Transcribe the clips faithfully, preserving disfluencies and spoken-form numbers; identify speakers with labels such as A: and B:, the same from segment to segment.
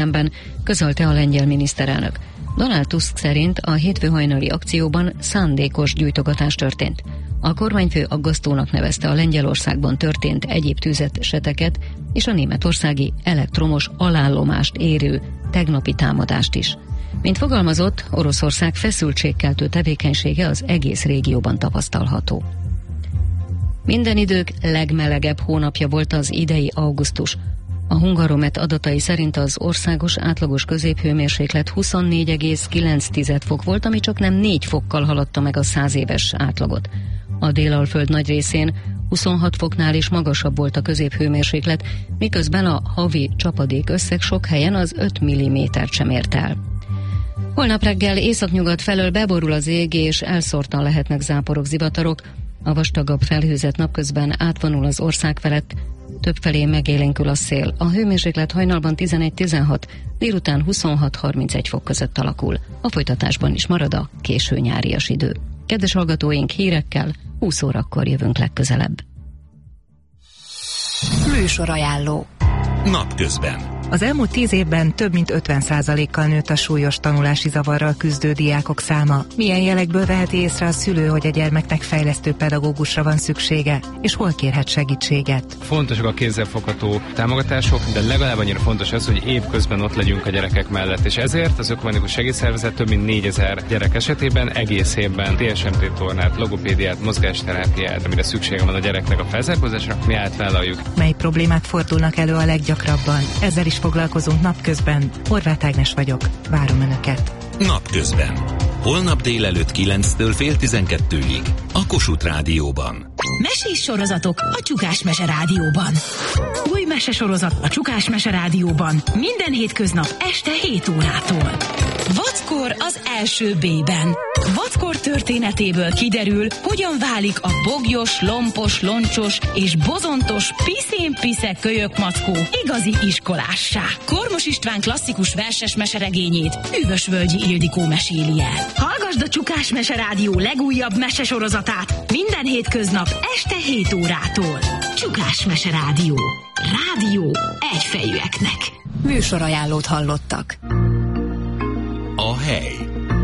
A: közölte a lengyel miniszterelnök. Donald Tusk szerint a hétfő hajnali akcióban szándékos gyújtogatás történt. A kormányfő aggasztónak nevezte a Lengyelországban történt egyéb tüzeseteket és a németországi elektromos alállomást érő tegnapi támadást is. Mint fogalmazott, Oroszország feszültségkeltő tevékenysége az egész régióban tapasztalható. Minden idők legmelegebb hónapja volt az idei augusztus. A Hungaromet adatai szerint az országos átlagos középhőmérséklet huszonnégy egész kilenc fok volt, ami csak nem négy fokkal haladta meg a száz éves átlagot. A Délalföld nagy részén huszonhat foknál is magasabb volt a középhőmérséklet, miközben a havi csapadék összeg sok helyen az öt millimétert sem ért el. Holnap reggel északnyugat felől beborul az ég, és elszórtan lehetnek záporok, zivatarok. A vastagabb felhőzet napközben átvonul az ország felett, többfelé megélénkül a szél. A hőmérséklet hajnalban tizenegy-tizenhat, délután huszonhat-harmincegy fok között alakul. A folytatásban is marad a késő nyárias idő. Kedves hallgatóink, hírekkel húsz órakor jövünk legközelebb.
B: Műsorajánló.
C: Napközben.
D: Az elmúlt tíz évben több mint ötven százalékkal nőtt a súlyos tanulási zavarral küzdő diákok száma. Milyen jelekből veheti észre a szülő, hogy a gyermeknek fejlesztő pedagógusra van szüksége, és hol kérhet segítséget?
E: Fontosak a kézzelfogható támogatások, de legalább annyira fontos az, hogy évközben ott legyünk a gyerekek mellett, és ezért az Ökumenikus Segélyszervezet több mint négyezer gyerek esetében egész évben té es em té tornát, logopédiát, mozgásterápiát, amire szüksége van a gyereknek a felzárkózásra, mi átvállaljuk.
D: Mely problémák fordulnak elő a leggyakrabban? Ezzel is foglalkozunk napközben. Horváth Ágnes vagyok. Várom Önöket.
C: Napközben. Holnap délelőtt kilenctől fél tizenkettőig. A Kossuth Rádióban.
B: Mesés sorozatok a Csukás Mese Rádióban. Új mesesorozat a Csukás Mese Rádióban. Minden hétköznap este hét órától. Vackor az első B-ben. Vackor történetéből kiderül, hogyan válik a bogyos, lompos, loncsos és bozontos piszén-pisze kölyök mackó igazi iskolássá. Kormos István klasszikus verses meseregényét Üvösvölgyi Ildikó meséli el. Hallgasd a Csukás Mese Rádió legújabb mesesorozatát minden hétköznap este hét órától. Csukás Mese Rádió. Rádió egyfejűeknek. Műsorajánlót hallottak.
C: A hely.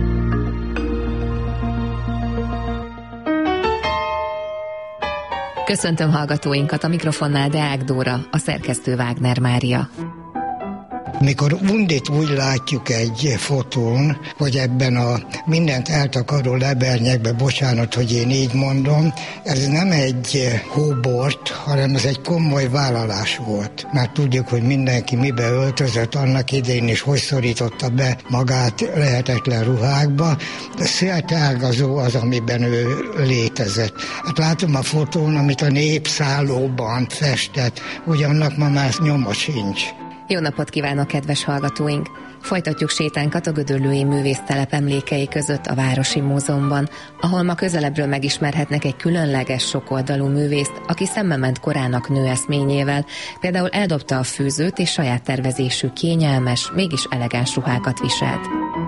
F: Köszöntöm hallgatóinkat, a mikrofonnál Deák Dóra, a szerkesztő Wagner Mária.
G: Mikor Undit úgy látjuk egy fotón, hogy ebben a mindent eltakaró lebernyekben, bocsánat, hogy én így mondom, ez nem egy hóbort, hanem ez egy komoly vállalás volt. Mert tudjuk, hogy mindenki mibe öltözött annak idején, és hogy szorította be magát lehetetlen ruhákba. De széltágazó az, amiben ő létezett. Hát látom a fotón, amit a Népszállóban festett, hogy annak ma már nyoma sincs.
F: Jó napot kívánok, kedves hallgatóink! Folytatjuk sétánkat a Gödöllői Művésztelep emlékei között a Városi Múzeumban, ahol ma közelebbről megismerhetnek egy különleges, sokoldalú művészt, aki szembe-ment korának nőeszményével, például eldobta a fűzőt és saját tervezésű, kényelmes, mégis elegáns ruhákat viselt.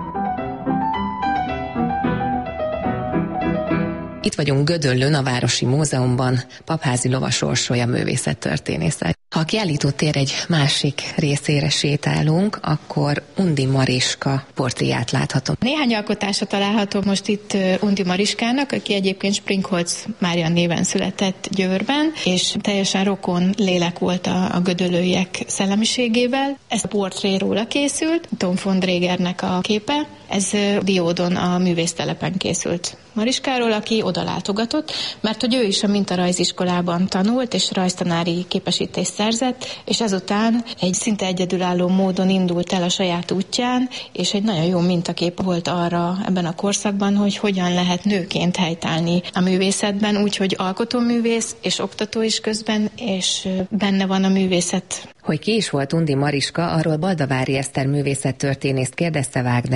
F: Itt vagyunk Gödöllőn, a Városi Múzeumban, Papházi Lovas Orsolya művészettörténésszel. Ha a kiállítótér egy másik részére sétálunk, akkor Undi Mariska portréját láthatom.
H: Néhány alkotása található most itt Undi Mariskának, aki egyébként Springholz Mária néven született Győrben, és teljesen rokon lélek volt a, a gödöllőiek szellemiségével. Ez a portré róla készült, Tom von Dregernek a képe. Ez Diódon a művésztelepen készült Mariskáról, aki oda látogatott, mert hogy ő is a mintarajziskolában tanult, és rajztanári képesítést szerzett, és ezután egy szinte egyedülálló módon indult el a saját útján, és egy nagyon jó mintakép volt arra ebben a korszakban, hogy hogyan lehet nőként helytállni a művészetben, úgyhogy alkotóművész és oktató is közben, és benne van a művészet.
F: Hogy ki is volt Undi Mariska, arról Baldavári Eszter művészettörténészt kérdezte Wagner Mária.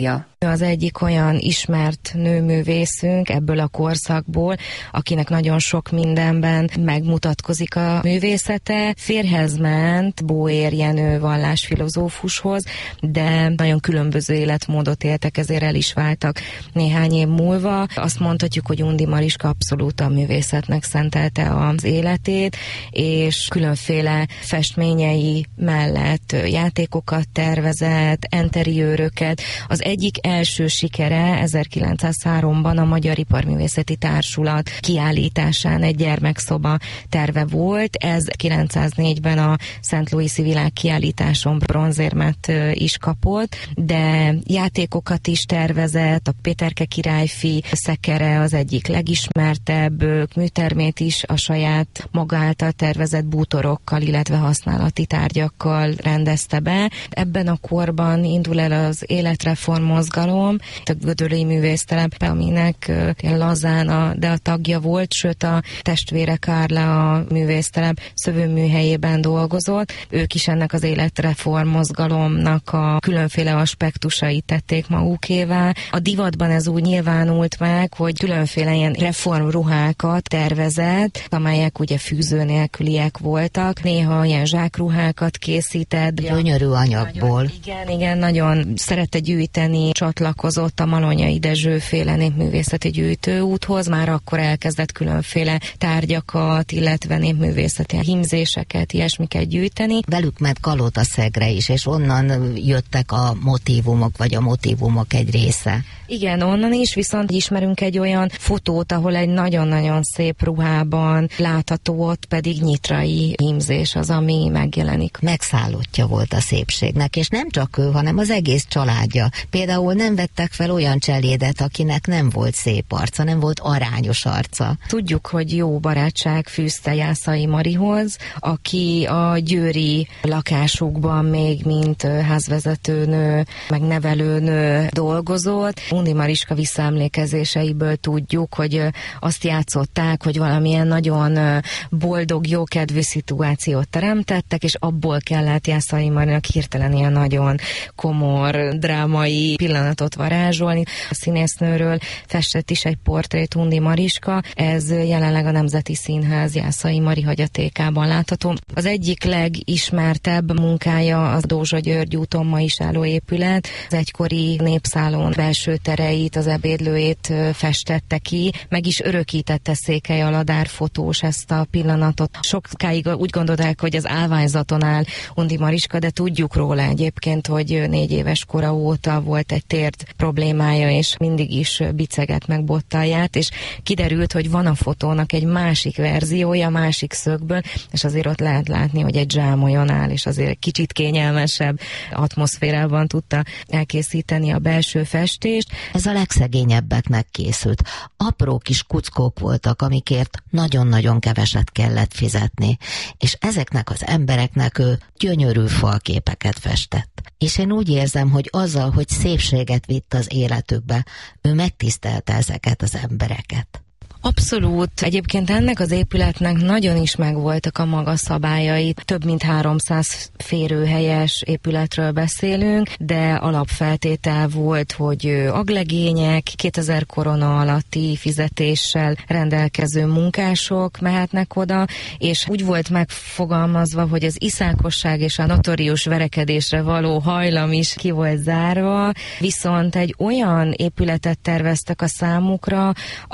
F: Mária.
I: Az egyik olyan ismert nőművészünk ebből a korszakból, akinek nagyon sok mindenben megmutatkozik a művészete. Férjhez ment Bóér Jenő vallásfilozófushoz, de nagyon különböző életmódot éltek, ezért el is váltak néhány év múlva. Azt mondhatjuk, hogy Undi Mariska abszolút a művészetnek szentelte az életét, és különféle festményei mellett játékokat tervezett, enteriőröket. Az egyik első sikere ezerkilencszázháromban a Magyar Iparművészeti Társulat kiállításán egy gyermekszoba terve volt. Ez kilencszáznégyben a Szent Louis-i világkiállításon bronzérmet is kapott, de játékokat is tervezett, a Péterke királyfi szekere az egyik legismertebb, műtermét is a saját maga által tervezett bútorokkal, illetve használati tárgyakkal rendezte be. Ebben a korban indul el az életreform mozgalom, a Gödöllői Művésztelep, aminek lazán a, de a tagja volt, sőt a testvére Kárla a művésztelep szövőműhelyében dolgozott. Ők is ennek az életreform mozgalomnak a különféle aspektusait tették magukévá. A divatban ez úgy nyilvánult meg, hogy különféle ilyen reformruhákat tervezett, amelyek ugye fűző nélküliek voltak. Néha ilyen zsákruhákat készített.
J: Gyönyörű anyagból.
I: Nagyon, igen, igen, nagyon szerette gyűjteni, csatlakozott a Malonyai Dezső féle népművészeti gyűjtőúthoz, már akkor elkezdett különféle tárgyakat, illetve népművészeti hímzéseket, ilyesmiket gyűjteni.
J: Velük ment Kalotaszegre is, és onnan jöttek a motívumok, vagy a motívumok egy része.
I: Igen, onnan is, viszont ismerünk egy olyan fotót, ahol egy nagyon-nagyon szép ruhában látható, ott pedig nyitrai hímzés az, ami megjelenik.
J: Megszállottja volt a szépségnek, és nem csak ő, hanem az egész családja. Például nem vettek fel olyan cselédet, akinek nem volt szép arca, nem volt arányos arca.
I: Tudjuk, hogy jó barátság fűzte Jászai Marihoz, aki a győri lakásukban még mint házvezetőnő, meg nevelőnő dolgozott. Undi Mariska visszaemlékezéseiből tudjuk, hogy azt játszották, hogy valamilyen nagyon boldog, jókedvű szituációt teremtettek, és abból kellett Jászai Marinak hirtelen ilyen nagyon komor, drámai pillanatot varázsolni. A színésznőről festett is egy portrét Undi Mariska, ez jelenleg a Nemzeti Színház Jászai Mari hagyatékában látható. Az egyik legismertebb munkája az Dózsa György úton ma is álló épület. Az egykori népszállón belső tereit, az ebédlőjét festette ki, meg is örökítette Székely Aladár fotós ezt a pillanatot. Sokáig úgy gondolták, hogy az állványzaton áll Undi Mariska, de tudjuk róla egyébként, hogy négy éves kora óta volt egy térd problémája, és mindig is biceget meg bottalját, és kiderült, hogy van a fotónak egy másik verziója, másik szögből, és azért ott lehet látni, hogy egy zsámolyon áll, és azért kicsit kényelmesebb atmoszférában tudta elkészíteni a belső festést.
J: Ez a legszegényebbeknek készült. Apró kis kuckók voltak, amikért nagyon-nagyon keveset kellett fizetni, és ezeknek az embereknek ő gyönyörű falképeket festett. És én úgy érzem, hogy azzal, hogy szépséget vitt az életükbe, ő megtisztelte ezeket az embereket.
I: Abszolút. Egyébként ennek az épületnek nagyon is megvoltak a maga szabályai. Több mint háromszáz férőhelyes épületről beszélünk, de alapfeltétel volt, hogy aglegények, kétezer korona alatti fizetéssel rendelkező munkások mehetnek oda, és úgy volt megfogalmazva, hogy az iszákosság és a notorius verekedésre való hajlam is ki volt zárva, viszont egy olyan épületet terveztek a számukra,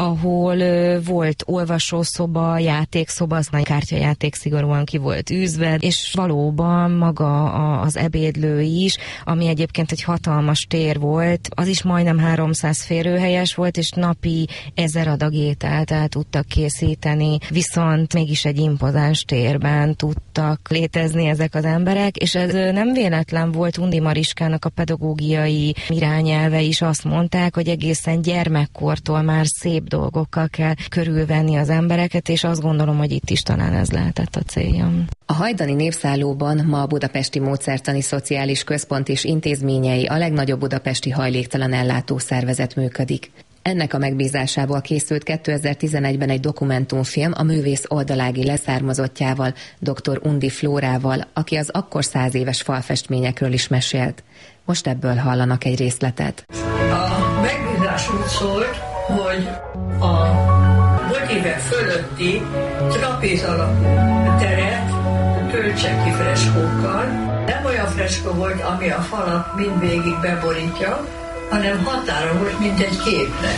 I: ahol volt olvasószoba, játékszoba, az nagy kártyajáték szigorúan ki volt űzve, és valóban maga az ebédlő is, ami egyébként egy hatalmas tér volt, az is majdnem háromszáz férőhelyes volt, és napi ezer adag ételt el tudtak készíteni, viszont mégis egy impozáns térben tudtak létezni ezek az emberek, és ez nem véletlen volt. Undi Mariskának a pedagógiai irányelve is azt mondták, hogy egészen gyermekkortól már szép dolgokkal kell körülvenni az embereket, és azt gondolom, hogy itt is talán ez lehetett a céljam.
F: A hajdani népszállóban ma a Budapesti Módszertani Szociális Központ és intézményei, a legnagyobb budapesti hajléktalan ellátó szervezet működik. Ennek a megbízásából készült kétezer-tizenegyben egy dokumentumfilm a művész oldalági leszármazottjával, dr. Undi Flórával, aki az akkor száz éves falfestményekről is mesélt. Most ebből hallanak egy részletet.
K: úgy szólt, hogy a bogyéve fölötti trapéz alakú teret töltse ki freskókkal. Nem olyan freskó volt, ami a falat mindvégig beborítja, hanem határa volt, mint egy képnek.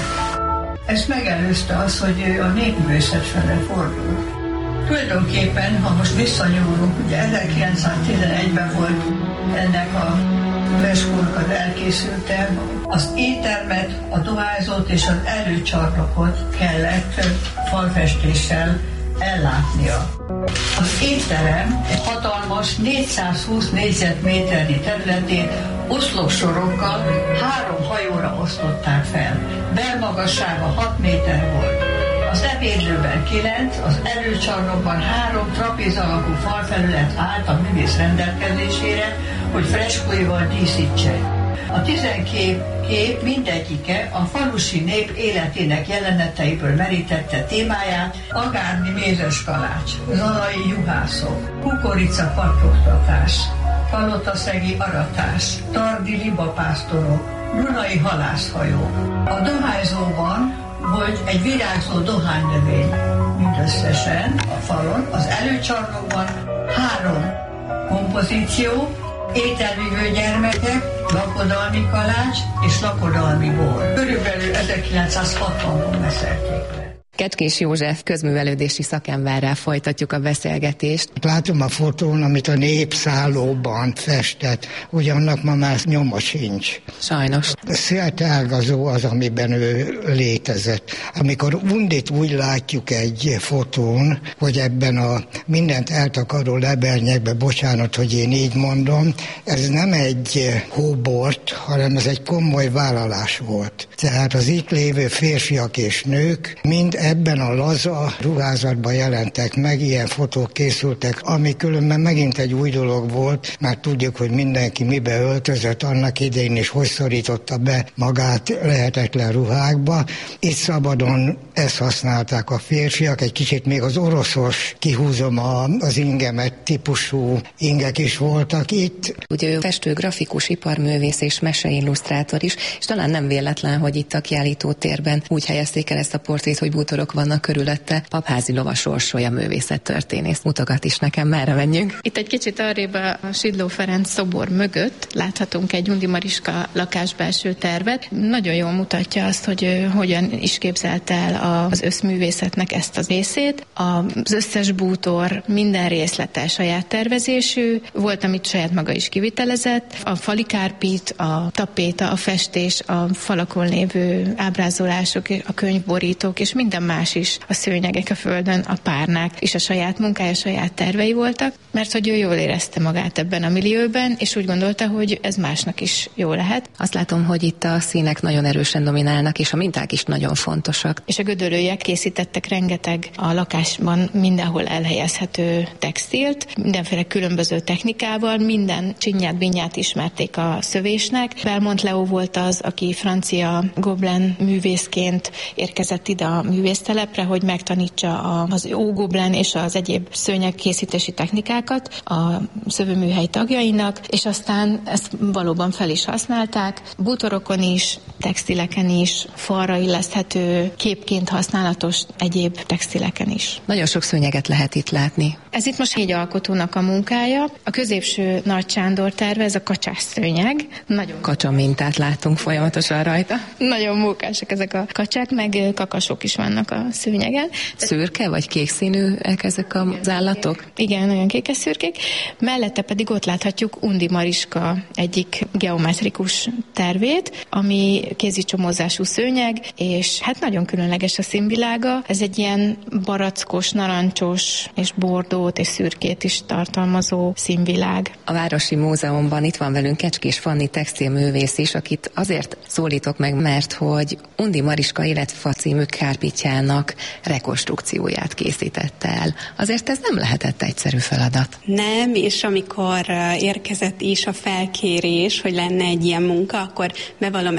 K: Ezt megelőzte az, hogy ő a népművészet fele fordult. Tulajdonképpen, ha most visszanyúlunk, ugye ezerkilencszáztizenegyben volt ennek a freskónak az elkészülte, az éttermet, a dohányzót és az előcsarnokot kellett falfestéssel ellátnia. Az étterem egy hatalmas négyszázhúsz négyzetméternyi területén oszlogsorokkal három hajóra osztották fel. Belmagassága hat méter volt. Az ebédlőben kilenc, az előcsarnokban három trapéz alakú falfelület állt a művész rendelkezésére, hogy freskóival díszítse. A tizenkét kép mindegyike a falusi nép életének jeleneteiből merítette témáját: agárni mézes kalács, zalai juhászok, kukorica pattogtatás, palotaszegi aratás, tardi libapásztorok, dunai halászhajók. A dohányzóban volt egy virágzó dohánynövény mindösszesen a falon, az előcsarnokban három kompozíció, ételvívő gyermekek, lakodalmi kalács és lakodalmi bor. Körülbelül ezerkilencszázhatvanban meszelték le.
F: Kecskés József közművelődési szakemberrel folytatjuk a beszélgetést.
G: Látom a fotón, amit a Népszállóban festett, ugyannak ma már nyoma sincs.
F: Sajnos.
G: Széltágazó az, amiben ő létezett. Amikor Undit úgy látjuk egy fotón, hogy ebben a mindent eltakaró lebernyekbe, bocsánat, hogy én így mondom, ez nem egy hóbort, hanem ez egy komoly vállalás volt. Tehát az itt lévő férfiak és nők mind ebben a laza ruházatban jelentek meg, ilyen fotók készültek, ami különben megint egy új dolog volt, már tudjuk, hogy mindenki mibe öltözött annak idején, és hogy szorította be magát lehetetlen ruhákba. Itt szabadon ezt használták a férfiak, egy kicsit még az oroszos, kihúzom a, az ingemet típusú ingek is voltak itt.
F: Ugye ő festő, grafikus, iparművész és meseillusztrátor is, és talán nem véletlen, hogy itt a kiállítótérben úgy helyezték el ezt a portrét, hogy bútorok vannak körülötte. Papházi Lovas Orsolya művészettörténész mutogat is nekem, merre menjünk.
H: Itt egy kicsit arrébb a Sidló Ferenc szobor mögött láthatunk egy Undi Mariska lakásbelső tervet. Nagyon jól mutatja azt, hogy hogyan is képzelt el az összművészetnek ezt az részét. Az összes bútor minden részlete saját tervezésű, volt, amit saját maga is kivitelezett. A fali kárpit, a tapéta, a festés, a falakon lévő ábrázolások, a könyvborítók és minden más is, a szőnyegek a földön, a párnák és a saját munkája, saját tervei voltak, mert hogy ő jól érezte magát ebben a millióben, és úgy gondolta, hogy ez másnak is jó lehet.
F: Azt látom, hogy itt a színek nagyon erősen dominálnak, és a minták is nagyon fontosak.
H: És a gödöllőiek készítettek rengeteg a lakásban mindenhol elhelyezhető textilt, mindenféle különböző technikával, minden csinyát, binyát ismerték a szövésnek. Belmont Leo volt az, aki francia goblen művészként érkezett ide a művésztelepre, hogy megtanítsa az ógoblen és az egyéb szőnyegkészítési technikákat a szövőműhely tagjainak, és aztán ezt valóban fel is használták. Bútorokon is, textileken is, falra illeszthető, képként használatos egyéb textileken is.
F: Nagyon sok szőnyeget lehet itt látni.
H: Ez itt most négy alkotónak a munkája. A középső Nagy Sándor terve, ez a kacsás szőnyeg. Nagyon
F: kacsa mintát látunk folyamatosan rajta.
H: Nagyon mókásak ezek a kacsák, meg kakasok is vannak a szőnyegen.
F: Szürke vagy kék színűek ezek az állatok?
H: Igen, nagyon kékes szürkék. Mellette pedig ott láthatjuk Undi Mariska egyik geometrikus tervét, ami kézicsomózású szőnyeg, és hát nagyon különleges a színvilága. Ez egy ilyen barackos, narancsos és bordót és szürkét is tartalmazó színvilág.
F: A Városi Múzeumban itt van velünk Kecskés Fanni textilművész is, akit azért szólítok meg, mert hogy Undi Mariska Életfa című kárpitjának rekonstrukcióját készítette el. Azért ez nem lehetett egyszerű feladat.
L: Nem, és amikor érkezett is a felkérés, hogy lenne egy ilyen munka, akkor bevallom első körben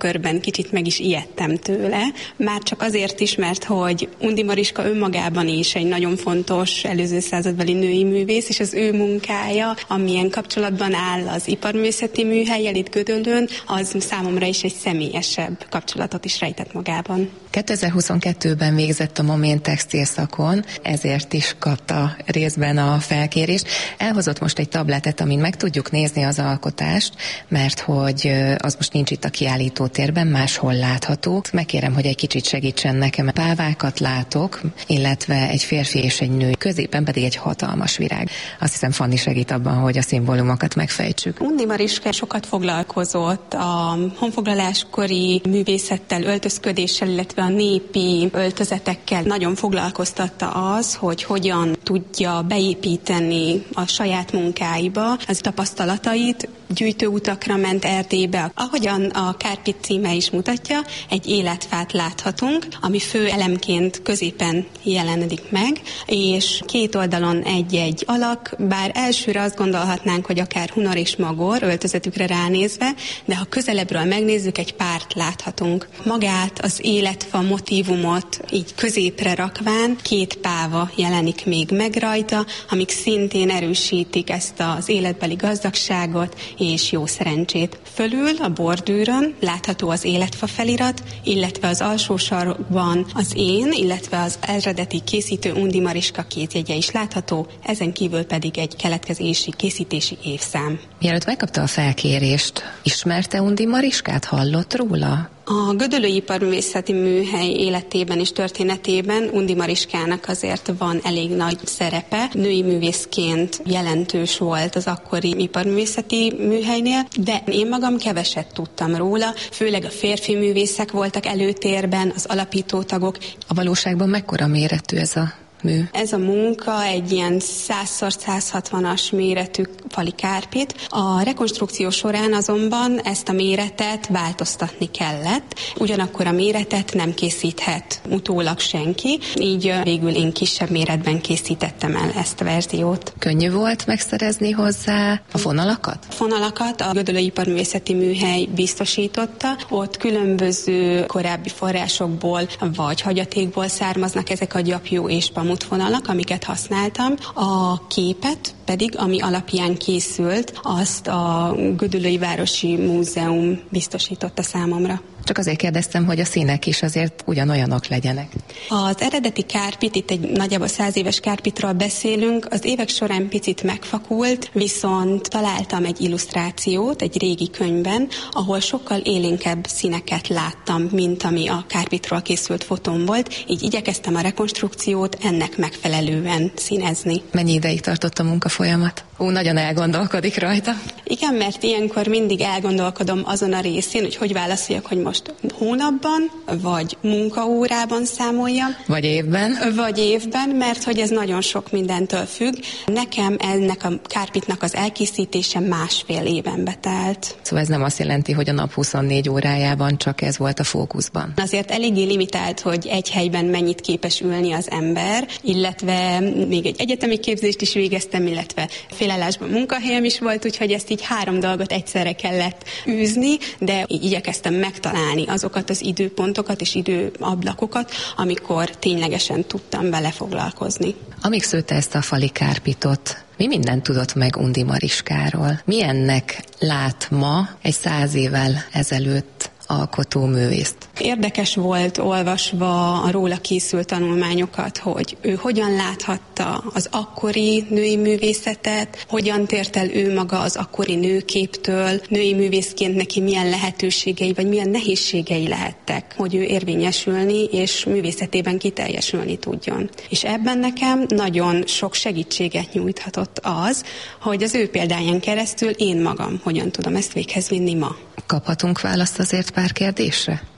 L: körben kicsit meg is ijedtem tőle, már csak azért is, mert hogy Undi Mariska önmagában is egy nagyon fontos előző századbeli női művész, és az ő munkája, amilyen kapcsolatban áll az iparművészeti műhellyel itt Gödöllőn, az számomra is egy személyesebb kapcsolatot is rejtett magában.
F: kétezer-huszonkettőben végzett a Momén textilszakon, ezért is kapta részben a felkérést. Elhozott most egy tabletet, amin meg tudjuk nézni az alkotást, mert hogy az most nincs itt a kiállítótérben, máshol látható. Megkérem, hogy egy kicsit segítsen nekem. Pávákat látok, illetve egy férfi és egy nő, középen pedig egy hatalmas virág. Azt hiszem, Fanni segít abban, hogy a szimbólumokat megfejtsük.
L: Undi Mariska sokat foglalkozott a honfoglaláskori művészettel, öltözködéssel, illetve a népi öltözetekkel. Nagyon foglalkoztatta az, hogy hogyan tudja beépíteni a saját munkáiba az tapasztalatait, gyűjtőutakra ment Erdélybe. Ahogyan a Kárpit címe is mutatja, egy életfát láthatunk, ami fő elemként középen jelenik meg, és két oldalon egy-egy alak, bár elsőre azt gondolhatnánk, hogy akár Hunor és Magor öltözetükre ránézve, de ha közelebbről megnézzük, egy párt láthatunk. Magát, az életfa motívumot így középre rakván két páva jelenik még meg rajta, amik szintén erősítik ezt az életbeli gazdagságot és jó szerencsét. Fölül a bordűrön látható az életfa felirat, illetve az alsó sarokban az én, illetve az eredeti készítő Undi Mariska kézjegye is látható, ezen kívül pedig egy keletkezési, készítési évszám.
F: Mielőtt megkapta a felkérést, ismerte Undi Mariskát, hallott róla?
L: A Gödöllői Iparművészeti Műhely életében és történetében Undi Mariskának azért van elég nagy szerepe. Női művészként jelentős volt az akkori iparművészeti műhelynél, de én magam keveset tudtam róla, főleg a férfi művészek voltak előtérben, az alapítótagok.
F: A valóságban mekkora méretű ez a mű?
L: Ez a munka egy ilyen száz száz hatvanas méretű fali kárpit. A rekonstrukció során azonban ezt a méretet változtatni kellett, ugyanakkor a méretet nem készíthet utólag senki, így végül én kisebb méretben készítettem el ezt a verziót.
F: Könnyű volt megszerezni hozzá a fonalakat?
L: A fonalakat a Gödöllői Iparművészeti Műhely biztosította, ott különböző korábbi forrásokból vagy hagyatékból származnak ezek a gyapjú és pamutfonalak, amiket használtam. A képet pedig, ami alapján készült, azt a Gödöllői Városi Múzeum biztosította számomra.
F: Csak azért kérdeztem, hogy a színek is azért ugyanolyanok legyenek.
L: Az eredeti kárpit, itt egy nagyjából száz éves kárpitról beszélünk, az évek során picit megfakult, viszont találtam egy illusztrációt egy régi könyvben, ahol sokkal élénkebb színeket láttam, mint ami a kárpitról készült fotón volt, így igyekeztem a rekonstrukciót ennek megfelelően színezni.
F: Mennyi ideig tartott a munkafolyamat? Ú, nagyon elgondolkodik rajta.
L: Igen, mert ilyenkor mindig elgondolkodom azon a részén, hogy hogy válaszoljak, hogy most hónapban, vagy munkaórában számoljam.
F: Vagy évben.
L: Vagy évben, mert hogy ez nagyon sok mindentől függ. Nekem ennek a kárpitnak az elkészítése másfél éven betelt.
F: Szóval ez nem azt jelenti, hogy a nap huszonnégy órájában csak ez volt a fókuszban.
L: Azért eléggé limitált, hogy egy helyben mennyit képes ülni az ember, illetve még egy egyetemi képzést is végeztem, illetve félállásban munkahelyem is volt, úgyhogy ezt így három dolgot egyszerre kellett űzni, de így igyekeztem megtalálni azokat az időpontokat és időablakokat, amikor ténylegesen tudtam vele foglalkozni.
F: Amíg szőtte ezt a fali kárpitot, mi mindent tudott meg Undi Mariskáról? Milyennek lát ma egy száz évvel ezelőtt alkotó művészt?
L: Érdekes volt olvasva a róla készült tanulmányokat, hogy ő hogyan láthatta az akkori női művészetet, hogyan tért el ő maga az akkori nőképtől, női művészként neki milyen lehetőségei, vagy milyen nehézségei lehettek, hogy ő érvényesülni és művészetében kiteljesülni tudjon. És ebben nekem nagyon sok segítséget nyújthatott az, hogy az ő példáján keresztül én magam hogyan tudom ezt véghez vinni ma.
F: Kaphatunk választ azért pár kérdésre?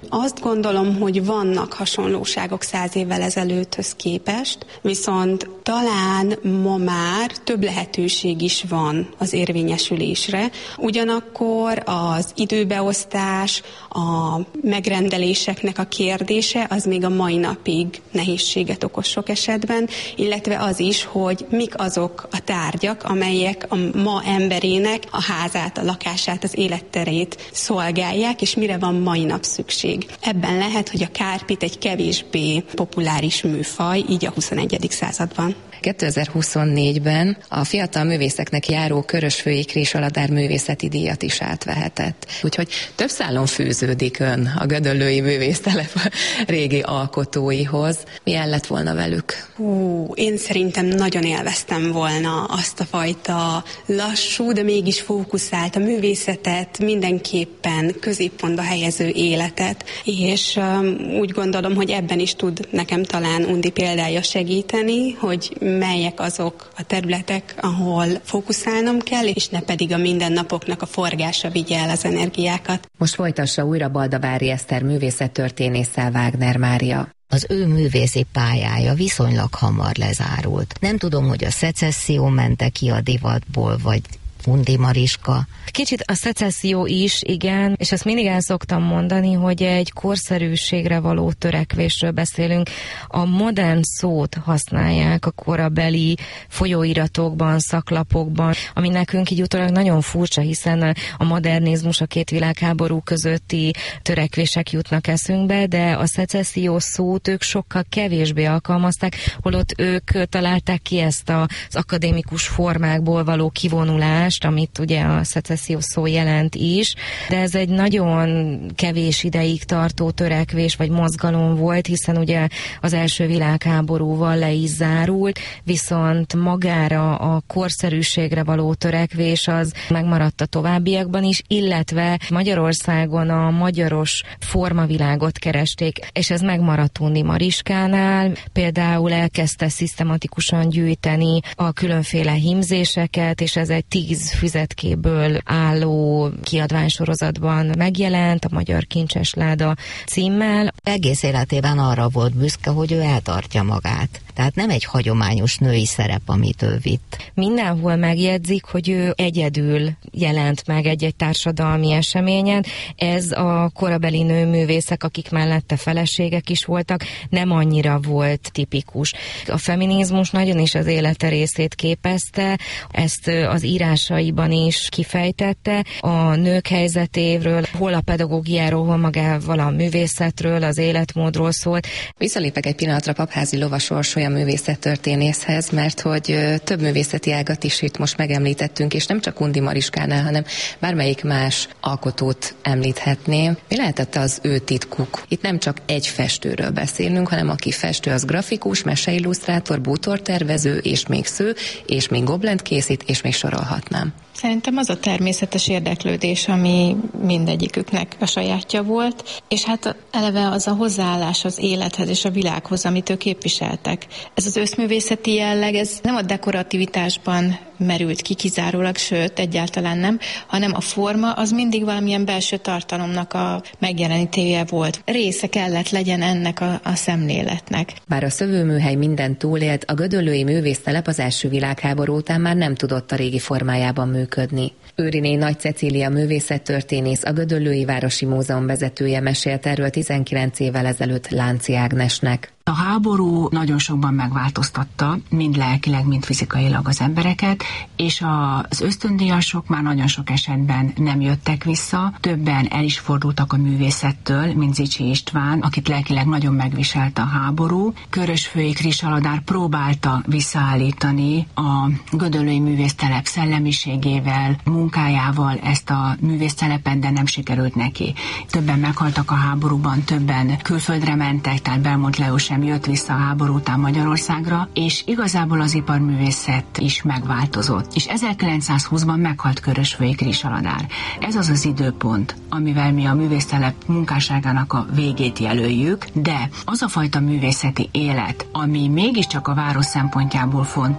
L: azt gondolom, hogy vannak hasonlóságok száz évvel ezelőtthöz képest, viszont talán ma már több lehetőség is van az érvényesülésre. Ugyanakkor az időbeosztás, a megrendeléseknek a kérdése az még a mai napig nehézséget okoz sok esetben, illetve az is, hogy mik azok a tárgyak, amelyek a ma emberének a házát, a lakását, az életterét szolgálják, és mire van mai nap szükség. Ebben lehet, hogy a kárpit egy kevésbé populáris műfaj, így a huszonegyedik században.
F: kétezer-huszonnégyben a fiatal művészeknek járó Körösfői Kris Aladár művészeti díjat is átvehetett. Úgyhogy több szálon fűződik ön a gödöllői művésztelep régi alkotóihoz. Milyen lett volna velük?
L: Hú, én szerintem nagyon élveztem volna azt a fajta lassú, de mégis fókuszált a művészetet, mindenképpen középpontba helyező életet, és um, úgy gondolom, hogy ebben is tud nekem talán Undi példája segíteni, hogy melyek azok a területek, ahol fókuszálnom kell, és ne pedig a mindennapoknak a forgása vigye el az energiákat.
F: Most folytassa újra Baldavári Eszter művészettörténésszel Wagner Mária.
J: Az ő művészi pályája viszonylag hamar lezárult. Nem tudom, hogy a szecesszió mente ki a divatból, vagy Undi Mariska.
I: Kicsit a szecesszió is, igen, és ezt mindig el szoktam mondani, hogy egy korszerűségre való törekvésről beszélünk. A modern szót használják a korabeli folyóiratokban, szaklapokban, ami nekünk így utólag nagyon furcsa, hiszen a modernizmus, a két világháború közötti törekvések jutnak eszünkbe, de a szecesszió szót ők sokkal kevésbé alkalmazták, holott ők találták ki ezt az akadémikus formákból való kivonulást, amit ugye a szecesszió szó jelent is, de ez egy nagyon kevés ideig tartó törekvés vagy mozgalom volt, hiszen ugye az első világháborúval le is zárult, viszont magára a korszerűségre való törekvés az megmaradt a továbbiakban is, illetve Magyarországon a magyaros formavilágot keresték, és ez megmaradt Undi Mariskánál, például elkezdte szisztematikusan gyűjteni a különféle hímzéseket, és ez egy tíz füzetkéből álló kiadványsorozatban megjelent, a Magyar Kincses Láda címmel.
J: Egész életében arra volt büszke, hogy ő eltartja magát. Tehát nem egy hagyományos női szerep, amit ő vitt.
I: Mindenhol megjegyzik, hogy ő egyedül jelent meg egy-egy társadalmi eseményen. Ez a korabeli nőművészek, akik mellette feleségek is voltak, nem annyira volt tipikus. A feminizmus nagyon is az élete részét képezte, ezt az írásaiban is kifejtette, a nők helyzetéről, hol a pedagógiáról, hol magával a művészetről, az életmódról szólt.
F: Visszalépek egy pillanatra Papházi Lovasorsolya művészettörténészhez, mert hogy több művészeti ágat is itt most megemlítettünk, és nem csak Undi Mariskánál, hanem bármelyik más alkotót említhetném. Mi lehetett az ő titkuk? Itt nem csak egy festőről beszélünk, hanem aki festő, az grafikus, meseillusztrátor, bútortervező, és még sző, és még goblent készít, és még sorolhatnám.
H: Szerintem az a természetes érdeklődés, ami mindegyiküknek a sajátja volt, és hát eleve az a hozzáállás az élethez és a világhoz, amit ők képviseltek. Ez az összművészeti jelleg, ez nem a dekorativitásban merült ki kizárólag, sőt, egyáltalán nem, hanem a forma az mindig valamilyen belső tartalomnak a megjelenítéje volt. Része kellett legyen ennek a, a szemléletnek.
F: Bár a szövőműhely mindent túlélt, a gödöllői művésztelep az első világháború után már nem tudott a régi formájában működni. Őriné Nagy Cecília művészettörténész, a Gödöllői Városi Múzeum vezetője mesélt erről tizenkilenc évvel ezelőtt Lánci Ágnesnek.
M: A háború nagyon sokban megváltoztatta, mind lelkileg, mind fizikailag az embereket, és az ösztöndíjasok már nagyon sok esetben nem jöttek vissza, többen el is fordultak a művészettől, mint Zichy István, akit lelkileg nagyon megviselte a háború. Körösfői Kris Aladár próbálta visszaállítani a gödöllői művésztelep szellemiségével, munkájával ezt a művésztelepet, de nem sikerült neki. Többen meghaltak a háborúban, többen külföldre mentek, tehát Belmont Leó sem jött vissza a háború után Magyarországra, és igazából az iparművészet is megváltozott. És ezerkilencszázhúszban meghalt Körösfői Kris Aladár. Ez az az időpont, amivel mi a művésztelep munkásságának a végét jelöljük, de az a fajta művészeti élet, ami mégiscsak a város szempontjából fontos,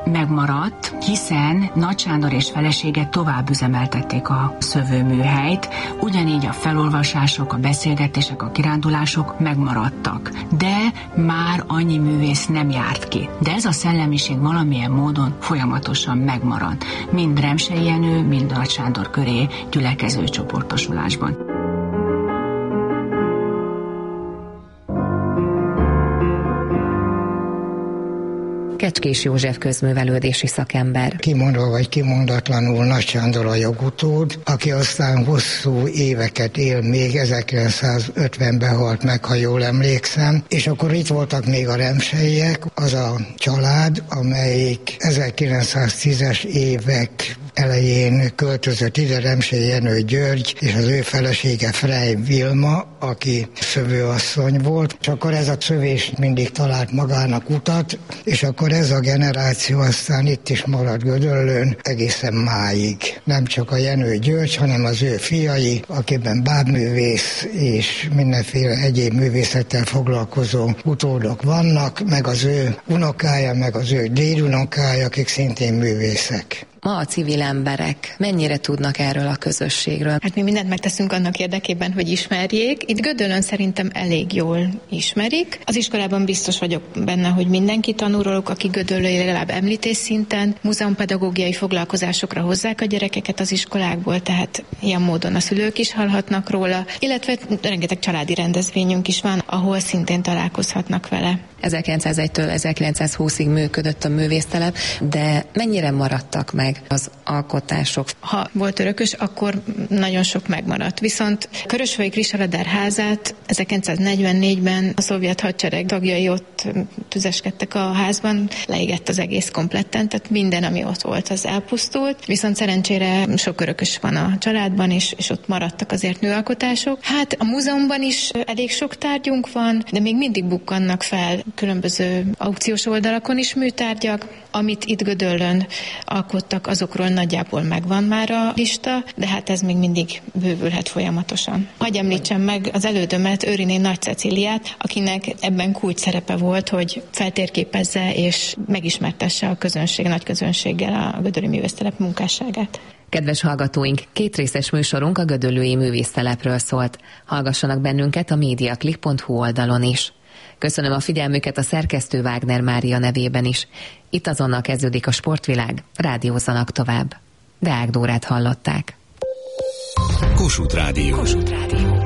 M: megmaradt, hiszen Nagy Sándor és felesége tovább üzemeltették a szövőműhelyt, ugyanígy a felolvasások, a beszélgetések, a kirándulások megmaradtak, de már annyi művész nem járt ki. De ez a szellemiség valamilyen módon folyamatosan megmarad, mind Remsey Jenő, mind Nagy Sándor köré gyülekező csoportosulásban.
F: Kecskés József közművelődési szakember.
G: Kimondva vagy kimondatlanul Nagy Sándor a jogutód, aki aztán hosszú éveket él, még ezerkilencszázötvenben halt meg, ha jól emlékszem, és akkor itt voltak még a Remseyek, az a család, amelyik ezerkilencszáztízes évek elején költözött ide, Remsey Jenő György, és az ő felesége Frey Vilma, aki szövőasszony volt, és akkor ez a szövés mindig talált magának utat, és akkor ez a generáció aztán itt is maradt Gödöllőn egészen máig. Nem csak a Jenő György, hanem az ő fiai, akiben bábművész és mindenféle egyéb művészettel foglalkozó utódok vannak, meg az ő unokája, meg az ő dédunokája, akik szintén művészek.
F: Ma a civil emberek mennyire tudnak erről a közösségről?
H: Hát mi mindent megteszünk annak érdekében, hogy ismerjék. Itt Gödöllőn szerintem elég jól ismerik. Az iskolában biztos vagyok benne, hogy mindenki tanul róluk, aki Gödöllői legalább említés szinten. Múzeumpedagógiai foglalkozásokra hozzák a gyerekeket az iskolákból, tehát ilyen módon a szülők is hallhatnak róla, illetve rengeteg családi rendezvényünk is van, ahol szintén találkozhatnak vele.
F: ezerkilencszázegytől ezerkilencszázhúszig működött a művésztelep, de mennyire maradtak meg az alkotások?
H: Ha volt örökös, akkor nagyon sok megmaradt. Viszont Körösvölgyi Krissaradár házát ezerkilencszáznegyvennégyben a szovjet hadsereg tagjai ott tüzeskedtek a házban, leégett az egész kompletten, tehát minden, ami ott volt, az elpusztult. Viszont szerencsére sok örökös van a családban, és, és ott maradtak azért műalkotások. Hát a múzeumban is elég sok tárgyunk van, de még mindig bukkannak fel különböző aukciós oldalakon is műtárgyak, amit itt Gödöllőn alkottak, azokról nagyjából megvan már a lista, de hát ez még mindig bővülhet folyamatosan. Hagy említsem meg az elődömet, Őriné Nagy Cecíliát, akinek ebben kulcs szerepe volt, hogy feltérképezze és megismertesse a közönség, nagy közönséggel a gödöllői művésztelep munkásságát.
F: Kedves hallgatóink, kétrészes műsorunk a gödöllői művésztelepről szólt. Hallgassanak bennünket a mediaclick pont hu oldalon is. Köszönöm a figyelmüket a szerkesztő Wagner Mária nevében is. Itt azonnal kezdődik a sportvilág, rádiózzanak tovább. Deák Dórát hallották.
C: Kossuth Rádió.
B: Kossuth Rádió.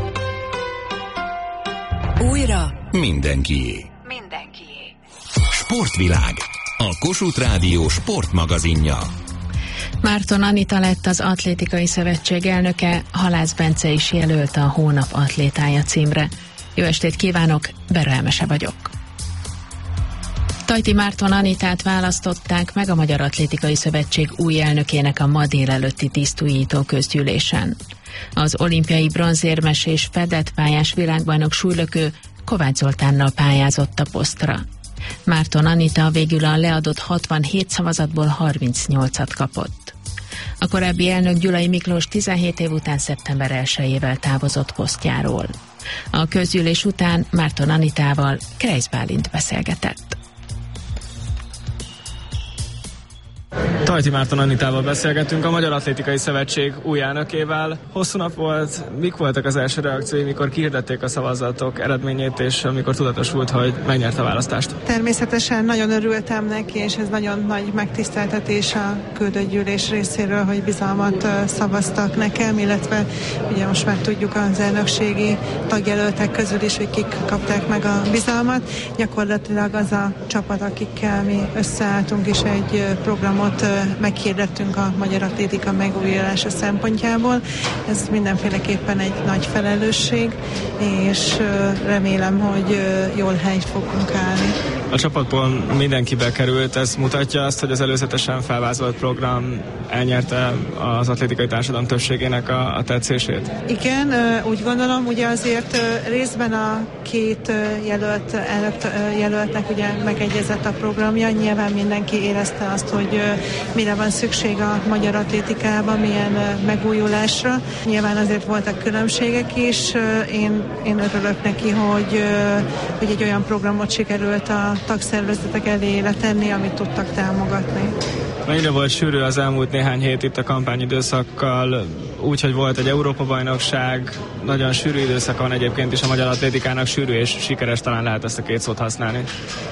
B: Újra
C: mindenkié.
B: Mindenkié.
C: Sportvilág. A Kossuth Rádió sportmagazinja.
N: Márton Anita lett az Atlétikai Szövetség elnöke, Halász Bence is jelölt a Hónap atlétája címre. Jó estét kívánok, Vera Emese vagyok. Tajti Márton Anitát választották meg a Magyar Atlétikai Szövetség új elnökének a ma délelőtti tisztújító közgyűlésen. Az olimpiai bronzérmes és fedett pályás világbajnok súlylökő Kovács Zoltánnal pályázott a posztra. Márton Anita végül a leadott hatvanhét szavazatból harmincnyolcat kapott. A korábbi elnök Gyulai Miklós tizenhét év után szeptember elsejével távozott posztjáról. A közgyűlés után Márton Anitával Kreisz Bálint beszélgetett.
O: Tajti Márton Anitával beszélgetünk, a Magyar Atlétikai Szövetség új elnökével. Hosszú nap volt, mik voltak az első reakciói, mikor kihirdették a szavazatok eredményét, és amikor tudatosult, hogy megnyerte a választást?
P: Természetesen nagyon örültem neki, és ez nagyon nagy megtiszteltetés a küldött gyűlés részéről, hogy bizalmat szavaztak nekem, illetve ugye most már tudjuk az elnökségi tagjelöltek közül is, hogy kik kapták meg a bizalmat. Gyakorlatilag az a csapat, akikkel mi összeálltunk, és egy programot meghirdettünk a magyar atlétika megújulása szempontjából. Ez mindenféleképpen egy nagy felelősség, és remélem, hogy jól helyt fogunk állni.
O: A csapatból mindenki bekerült, ez mutatja azt, hogy az előzetesen felvázolt program elnyerte az atlétikai társadalom többségének a, a tetszését?
P: Igen, úgy gondolom, ugye azért részben a két jelölt, jelöltnek ugye megegyezett a programja, nyilván mindenki érezte azt, hogy mire van szükség a magyar atlétikában, milyen megújulásra. Nyilván azért voltak különbségek is. Én, én örülök neki, hogy, hogy egy olyan programot sikerült a tagszervezetek elé letenni, amit tudtak támogatni.
O: Mennyire volt sűrű az elmúlt néhány hét itt a kampányidőszakkal, úgyhogy volt egy Európa-bajnokság, nagyon sűrű időszaka van egyébként is a magyar atlétikának, sűrű és sikeres, talán lehet ezt a két szót használni.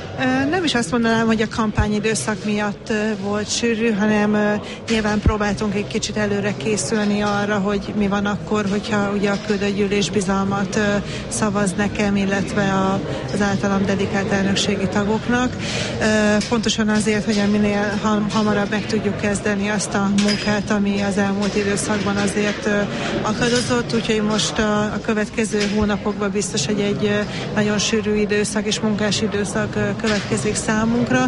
P: Nem is azt mondanám, hogy a kampányidőszak miatt volt sűrű, hanem nyilván próbáltunk egy kicsit előre készülni arra, hogy mi van akkor, hogyha ugye a küldőgyűlés bizalmat szavaz nekem, illetve az általam dedikált elnökségi tagoknak. Pontosan azért, hogy minél hamarabb meg tudjuk kezdeni azt a munkát, ami az elmúlt időszakban azért akadozott, úgyhogy most a, a következő hónapokban biztos, hogy egy nagyon sűrű időszak és munkás időszak következik számunkra,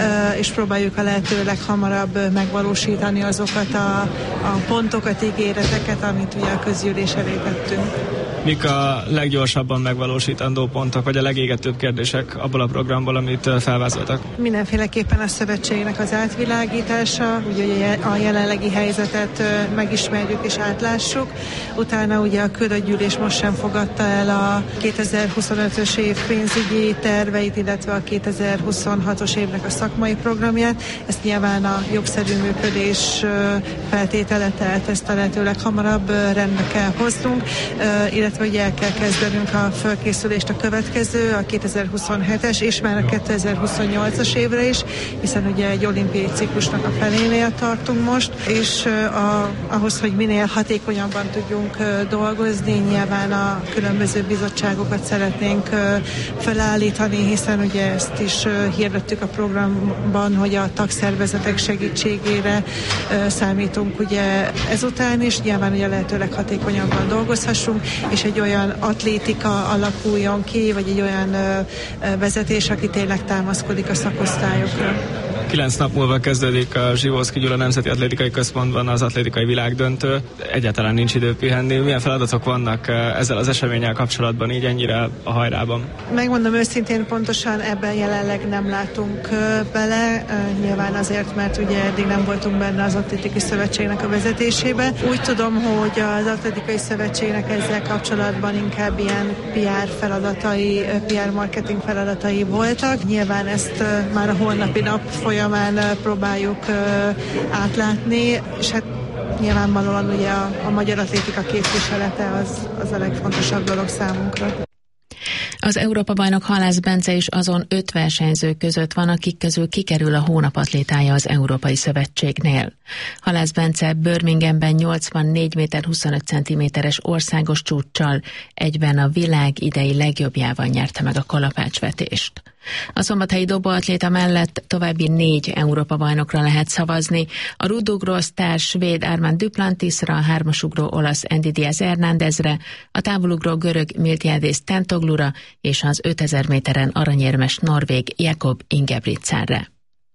P: és próbáljuk a lehető leghamarabb megvalósítani azokat a, a pontokat, ígéreteket, amit ugye a közgyűlés elé tettünk.
O: Mik a leggyorsabban megvalósítandó pontok, vagy a legégetőbb kérdések abból a programból, amit felvázoltak?
P: Mindenféleképpen a szövetségnek az átvilágítása, ugye a jelenlegi helyzetet megismerjük és átlássuk. Utána ugye a küldőgyűlés most sem fogadta el a kétezer-huszonötös év pénzügyi terveit, illetve a kétezer-huszonhatos évnek a szakmai programját. Ezt nyilván a jogszerű működés feltétele, tehát ezt a lehetőleg hamarabb rendbe kell hoznunk, illetve hogy el kell kezdenünk a felkészülést a következő, a kétezer-huszonhetes és már a kétezer-huszonnyolcas évre is, hiszen ugye egy olimpiai ciklusnak a felénél tartunk most, és a, ahhoz, hogy minél hatékonyabban tudjunk dolgozni, nyilván a különböző bizottságokat szeretnénk felállítani, hiszen ugye ezt is hirdettük a programban, hogy a tagszervezetek segítségére számítunk ugye ezután is, nyilván ugye lehetőleg hatékonyabban dolgozhassunk, és egy olyan atlétika alakuljon ki, vagy egy olyan ö, ö, vezetés, aki tényleg támaszkodik a szakosztályokra.
O: Kilenc nap múlva kezdődik a Zsivószky Gyula Nemzeti Atlétikai Központban az atlétikai világdöntő. Egyáltalán nincs idő pihenni. Milyen feladatok vannak ezzel az eseménnyel kapcsolatban, így ennyire a hajrában?
P: Megmondom őszintén, pontosan ebben jelenleg nem látunk bele. Nyilván azért, mert ugye eddig nem voltunk benne az Atlétikai Szövetségnek a vezetésében. Úgy tudom, hogy az Atlétikai Szövetségnek ezzel kapcsolatban inkább ilyen pé er feladatai, pé er marketing feladatai voltak. Nyilván ezt már a holnapi nap folyamán próbáljuk uh, átlátni, és hát nyilvánvalóan ugye a, a magyar atlétika képviselete az, az a legfontosabb dolog számunkra.
N: Az Európa-bajnok Halász Bence is azon öt versenyző között van, akik közül kikerül a hónap atlétája az Európai Szövetségnél. Halász Bence Birminghamben nyolcvannégy méter huszonöt centiméteres országos csúccsal egyben a világ idei legjobbjával nyerte meg a kalapácsvetést. A szombathelyi dobóatléta mellett további négy Európa-bajnokra lehet szavazni. A rúdugró sztár svéd Armand Duplantisra, a hármasugró olasz Andy Diaz Hernándezre, a távolugró görög Miltiadis Tentoglura és az ötezer méteren aranyérmes norvég Jakob Ingebrigtsenre.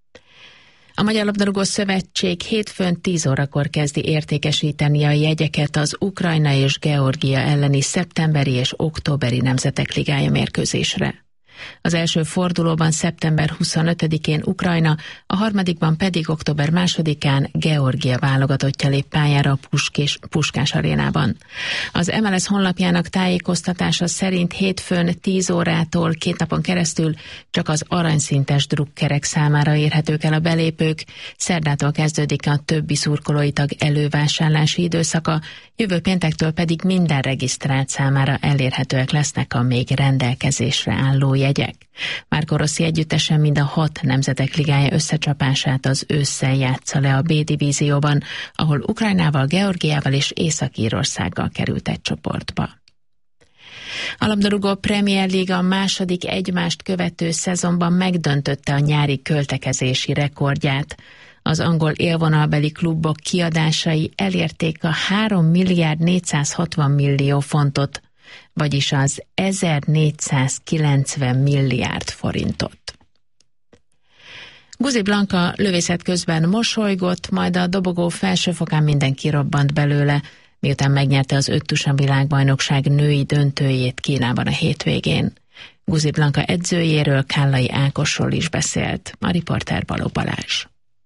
N: A Magyar Labdarúgó Szövetség hétfőn tíz órakor kezdi értékesíteni a jegyeket az Ukrajna és Georgia elleni szeptemberi és októberi Nemzetek Ligája mérkőzésre. Az első fordulóban szeptember huszonötödikén Ukrajna, a harmadikban pedig október másodikán Georgia válogatottja lép pályára a Puskés, Puskás arénában. Az em el es honlapjának tájékoztatása szerint hétfőn tíz órától két napon keresztül csak az aranyszintes drukkerek számára érhetők el a belépők, szerdától kezdődik a többi szurkolói tag elővásárlási időszaka, jövő péntektől pedig minden regisztrált számára elérhetőek lesznek a még rendelkezésre álló jegyek. Márko Rossi együttesen mind a hat Nemzetek Ligája összecsapását az ősszel játsza le a B-divízióban, ahol Ukrajnával, Georgiával és Észak-Írországgal került egy csoportba. A labdarúgó Premier League a második egymást követő szezonban megdöntötte a nyári költekezési rekordját. Az angol élvonalbeli klubok kiadásai elérték a három milliárd négyszázhatvan millió fontot, vagyis az ezernégyszázkilencven milliárd forintot. Guzi Blanka lövészet közben mosolygott, majd a dobogó felsőfokán minden kirobbant belőle, miután megnyerte az öttusa világbajnokság női döntőjét Kínában a hétvégén. Guzi Blanka edzőjéről, Kállai Ákosról is beszélt. A riporter Balogh Balázs.
Q: A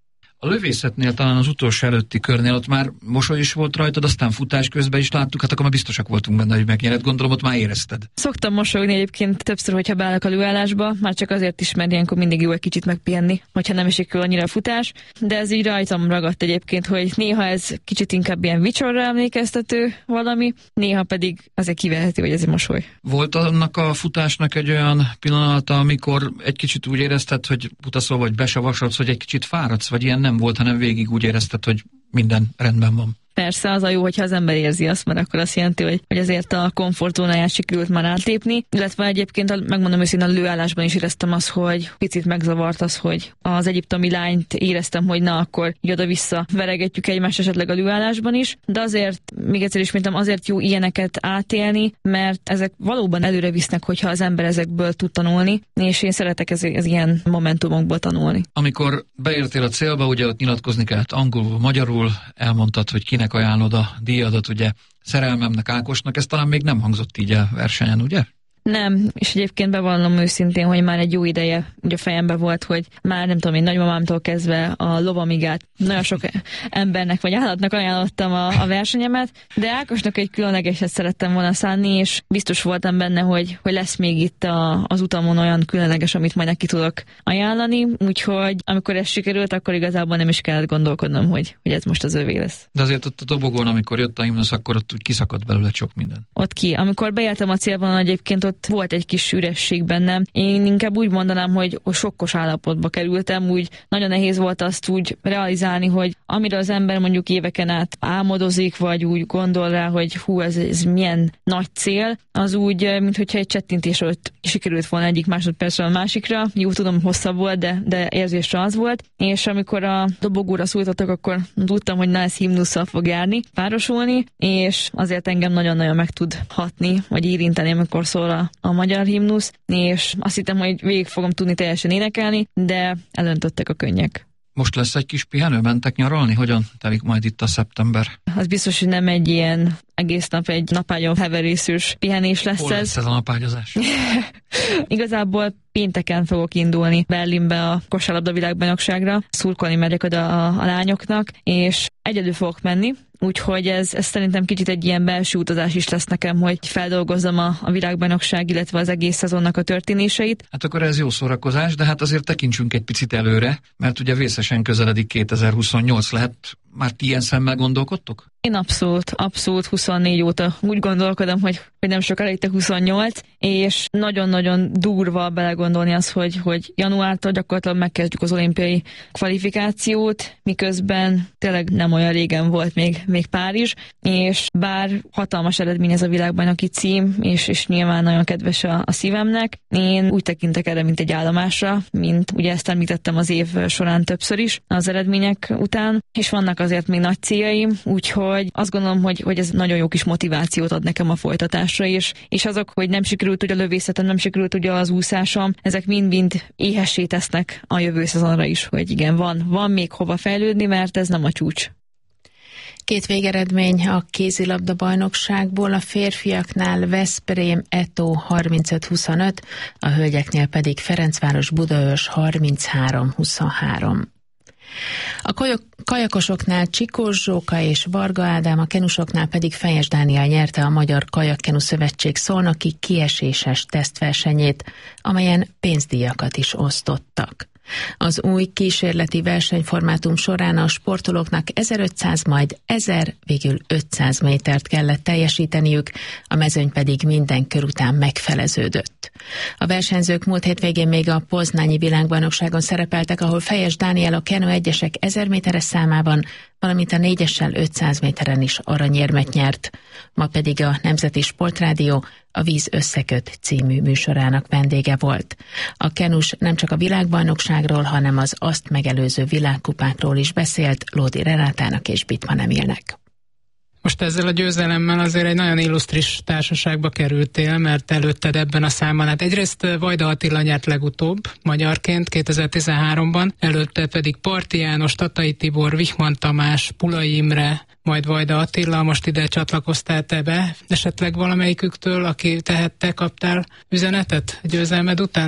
Q: A lövészetnél, talán az utolsó előtti körnél ott már mosoly is volt rajtad, aztán futás közben is láttuk, hát akkor már biztosak voltunk benne, hogy megnyered, gondolom, ott már érezted.
R: Szoktam mosolyogni egyébként többször, hogyha beállok a lőállásba, már csak azért is, mert ilyenkor mindig jó egy kicsit megpihenni, hogyha nem esik el annyira a futás, de ez így rajtam ragadt egyébként, hogy néha ez kicsit inkább ilyen vicsorra emlékeztető valami, néha pedig azért kivehető, hogy ez egy mosoly.
Q: Volt annak a futásnak egy olyan pillanata, amikor egy kicsit úgy érezted, hogy utaszol vagy besavasodsz, hogy egy kicsit fáradsz, vagy ilyen nem volt, hanem végig úgy érezted, hogy minden rendben van?
R: Persze, az a jó, hogyha az ember érzi azt, mert akkor azt jelenti, hogy, hogy azért a komfortzónáját sikerült már átlépni, illetve egyébként, megmondom őszintén, a lőállásban is éreztem azt, hogy picit megzavart az, hogy az egyiptomi lányt éreztem, hogy na, akkor így oda-vissza veregetjük egymást esetleg a lőállásban is, de azért, még egyszer ismétlem, azért jó ilyeneket átélni, mert ezek valóban előre visznek, hogyha az ember ezekből tud tanulni, és én szeretek ez, ez ilyen momentumokból tanulni.
Q: Amikor beértél a célba, ugye ott nyilatkozni kellett angolul, magyarul, elmondtad, hogy kinek ajánlod a díjadat, ugye szerelmemnek, Ákosnak, ez talán még nem hangzott így a versenyen, ugye?
R: Nem, és egyébként bevallom őszintén, hogy már egy jó ideje ugye a fejemben volt, hogy már nem tudom, én nagymamámtól kezdve a lovamigát nagyon sok embernek vagy állatnak ajánlottam a, a versenyemet, de Ákosnak egy különlegeset szerettem volna szánni, és biztos voltam benne, hogy, hogy lesz még itt a, az utamon olyan különleges, amit majd neki tudok ajánlani, úgyhogy amikor ez sikerült, akkor igazából nem is kellett gondolkodnom, hogy, hogy ez most az övé lesz.
Q: De azért ott a dobogón, amikor jött a himnusz, akkor ott úgy kiszakadt belőle sok minden.
R: Ott ki. Amikor beértem a célvonalon, egyébként ott volt egy kis üresség bennem. Én inkább úgy mondanám, hogy sokkos állapotba kerültem, úgy nagyon nehéz volt azt úgy realizálni, hogy amire az ember mondjuk éveken át álmodozik, vagy úgy gondol rá, hogy hú, ez, ez milyen nagy cél, az úgy, minthogyha egy csettintés előtt sikerült volna egyik másodpercről a másikra. Jó, tudom, hosszabb volt, de, de érzésre az volt. És amikor a dobogóra szólítottak, akkor tudtam, hogy na, ez himnusszal fog járni, párosulni, és azért engem nagyon-nagyon meg tud hatni, vagy érinteni, amikor szól a a magyar himnusz, és azt hittem, hogy végig fogom tudni teljesen énekelni, de elöntöttek a könnyek.
Q: Most lesz egy kis pihenő, mentek nyaralni? Hogyan telik majd itt a szeptember?
R: Az biztos, hogy nem egy ilyen egész nap egy napágyon heverészős pihenés lesz.
Q: Hol
R: ez.
Q: lesz ez a napágyazás?
R: Igazából pénteken fogok indulni Berlinbe a kosárlabda világbajnokságra, szurkolni megyek oda a, a lányoknak, és egyedül fogok menni, úgyhogy ez, ez szerintem kicsit egy ilyen belső utazás is lesz nekem, hogy feldolgozzam a, a világbajnokság, illetve az egész szezonnak a történéseit.
Q: Hát akkor ez jó szórakozás, de hát azért tekintsünk egy picit előre, mert ugye vészesen közeledik kétezer-huszonnyolc, lehet már ti ilyen szemmel gondolkodtok?
R: Én abszolút, abszolút huszonnégy óta úgy gondolkodom, hogy, hogy nem sokára itt a huszonnyolc, és nagyon-nagyon durva belegondolni az, hogy, hogy januártól gyakorlatilag megkezdjük az olimpiai kvalifikációt, miközben tényleg nem olyan régen volt még, még Párizs, és bár hatalmas eredmény ez a világbajnoki cím, és, és nyilván nagyon kedves a, a szívemnek, én úgy tekintek erre, mint egy állomásra, mint ugye ezt említettem az év során többször is az eredmények után, és vannak azért még nagy céljaim, úgyhogy azt gondolom, hogy, hogy ez nagyon jó kis motivációt ad nekem a folytatásra, és, és azok, hogy nem sikerült ugye a lövészetem, nem sikerült ugye az úszásom, ezek mind-mind éhessé tesznek a jövő szezonra is, hogy igen, van, van még hova fejlődni, mert ez nem a csúcs.
N: Két végeredmény a kézilabda bajnokságból, a férfiaknál Veszprém Eto harmincöt huszonöt, a hölgyeknél pedig Ferencváros Budaörs harminchárom huszonhárom. A kajakosoknál Csikós Zsóka és Varga Ádám, a kenusoknál pedig Fejes Dániel nyerte a Magyar Kajakkenu Szövetség szolnoki kieséses tesztversenyét, amelyen pénzdíjakat is osztottak. Az új kísérleti versenyformátum során a sportolóknak ezerötszáz, majd ezer, végül ötszáz métert kellett teljesíteniük, a mezőny pedig minden kör után megfeleződött. A versenyzők múlt hétvégén még a poznányi világbajnokságon szerepeltek, ahol Fejes Dániel a kenu egyesek ezer méteres számában, valamint a négyessel ötszáz méteren is aranyérmet nyert. Ma pedig a Nemzeti Sportrádió a Víz összeköt című műsorának vendége volt. A kenus nem csak a világbajnokságról, hanem az azt megelőző világkupákról is beszélt Lódi Renátának és Bittman Emilnek.
S: Most ezzel a győzelemmel azért egy nagyon illusztris társaságba kerültél, mert előtted ebben a számban. Hát egyrészt Vajda Attila nyert legutóbb, magyarként kétezer-tizenháromban, előtte pedig Parti János, Tatai Tibor, Wichmann Tamás, Pulai Imre, majd Vajda Attila, most ide csatlakoztál te be. Esetleg valamelyiküktől, aki tehette, kaptál üzenetet a győzelmed után?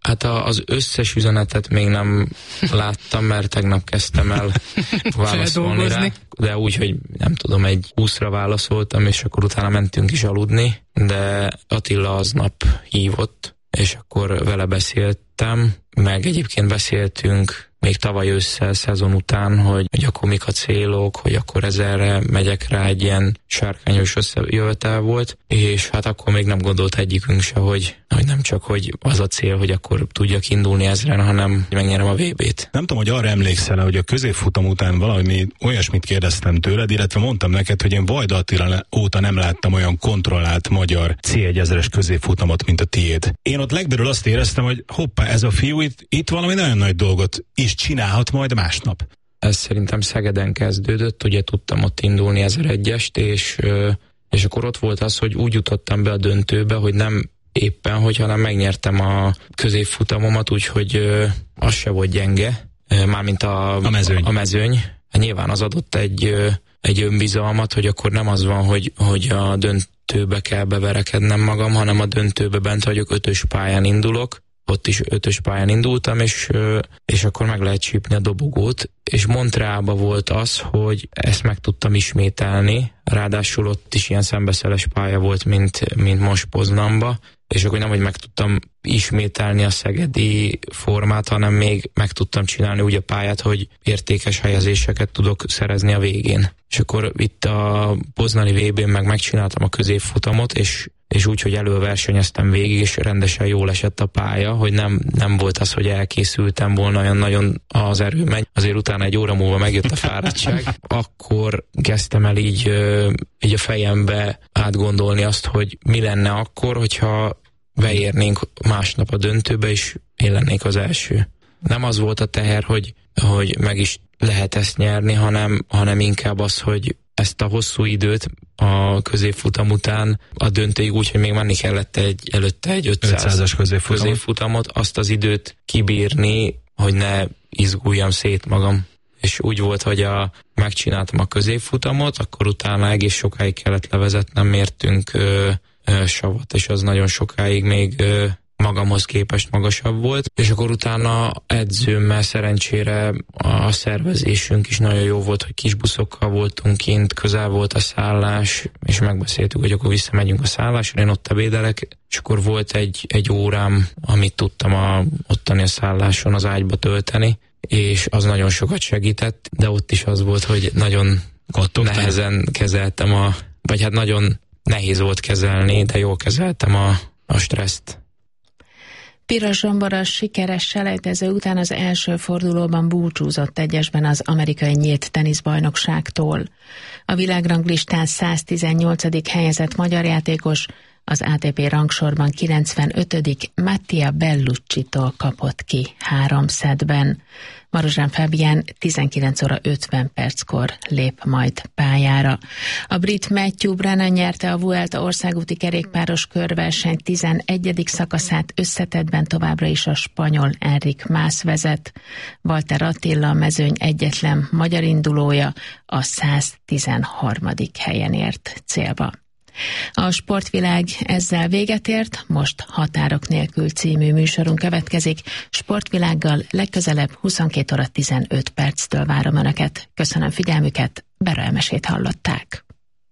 T: Hát a, az összes üzenetet még nem láttam, mert tegnap kezdtem el válaszolni rá, de úgy, hogy nem tudom, egy húszra válaszoltam, és akkor utána mentünk is aludni, de Attila aznap hívott, és akkor vele beszéltem, meg egyébként beszéltünk még tavaly ősszel, szezon után, hogy, hogy akkor mik a célok, hogy akkor ezerre megyek rá, egy ilyen sárkányos összejövetel volt, és hát akkor még nem gondolt egyikünk se, hogy, hogy nem csak, hogy az a cél, hogy akkor tudjak indulni ezren, hanem megnyerem a vé bét.
U: Nem tudom, hogy arra emlékszel, hogy a középfutam után valami olyasmit kérdeztem tőled, illetve mondtam neked, hogy én Vajda Attila óta nem láttam olyan kontrollált magyar cé ezres középfutamot, mint a tiéd. Én ott legbelül azt éreztem, hogy hoppá, ez a fiú itt, itt valami nagyon nagy dolgot is csinálhat majd másnap.
T: Ez szerintem Szegeden kezdődött, ugye tudtam ott indulni ezeregyest, és, és akkor ott volt az, hogy úgy jutottam be a döntőbe, hogy nem éppen, hogy hanem megnyertem a középfutamomat, úgyhogy az se volt gyenge, mármint a,
U: a mezőny.
T: A, a mezőny. Nyilván az adott egy, egy önbizalmat, hogy akkor nem az van, hogy, hogy a döntőbe kell beverekednem magam, hanem a döntőbe bent vagyok, ötös pályán indulok, ott is ötös pályán indultam, és, és akkor meg lehet csípni a dobogót, és Montrealban volt az, hogy ezt meg tudtam ismételni, ráadásul ott is ilyen szembeszeles pálya volt, mint, mint most Poznanba, és akkor nem, hogy meg tudtam ismételni a szegedi formát, hanem még meg tudtam csinálni úgy a pályát, hogy értékes helyezéseket tudok szerezni a végén. És akkor itt a poznani vé bén meg megcsináltam a középfutamot, és és úgy, hogy előversenyeztem végig, és rendesen jól esett a pálya, hogy nem, nem volt az, hogy elkészültem volna olyan nagyon az erőmegy. Azért utána egy óra múlva megjött a fáradtság. Akkor kezdtem el így, így a fejembe átgondolni azt, hogy mi lenne akkor, hogyha beérnénk másnap a döntőbe, és én lennék az első. Nem az volt a teher, hogy, hogy meg is lehet ezt nyerni, hanem, hanem inkább az, hogy ezt a hosszú időt a középfutam után a döntőig úgy, hogy még menni kellett egy, előtte egy ötszázas
U: középfutamot.
T: középfutamot, azt az időt kibírni, hogy ne izguljam szét magam. És úgy volt, hogy a, megcsináltam a középfutamot, akkor utána egész sokáig kellett levezetnem, mértünk ö, ö, savat, és az nagyon sokáig még ö, magamhoz képest magasabb volt, és akkor utána edzőmmel szerencsére a szervezésünk is nagyon jó volt, hogy kis buszokkal voltunk kint, közel volt a szállás, és megbeszéltük, hogy akkor visszamegyünk a szállásra, én ott ebédelek, és akkor volt egy, egy órám, amit tudtam a, ottani a szálláson az ágyba tölteni, és az nagyon sokat segített, de ott is az volt, hogy nagyon
U: Kattogtál?
T: nehezen kezeltem a, vagy hát nagyon nehéz volt kezelni, de jól kezeltem a, a stresszt.
N: Piros Zsombor sikeres selejtező után az első fordulóban búcsúzott egyesben az amerikai nyílt teniszbajnokságtól. A világranglistán száztizennyolcadik helyezett magyar játékos az á té pé rangsorban kilencvenötödik Mattia Bellucci-tól kapott ki három szettben. Marozsán Fábián tizenkilenc óra ötven perckor lép majd pályára. A brit Matthew Brennan nyerte a Vuelta országúti kerékpáros körverseny tizenegyedik szakaszát, összetettben továbbra is a spanyol Enric Mas vezet. Walter Attila, a mezőny egyetlen magyar indulója, a száztizenharmadik helyen ért célba. A sportvilág ezzel véget ért, most Határok nélkül című műsorunk következik. Sportvilággal legközelebb huszonkét óra tizenöt perctől várom Önöket. Köszönöm figyelmüket, Bera Elmesét hallották.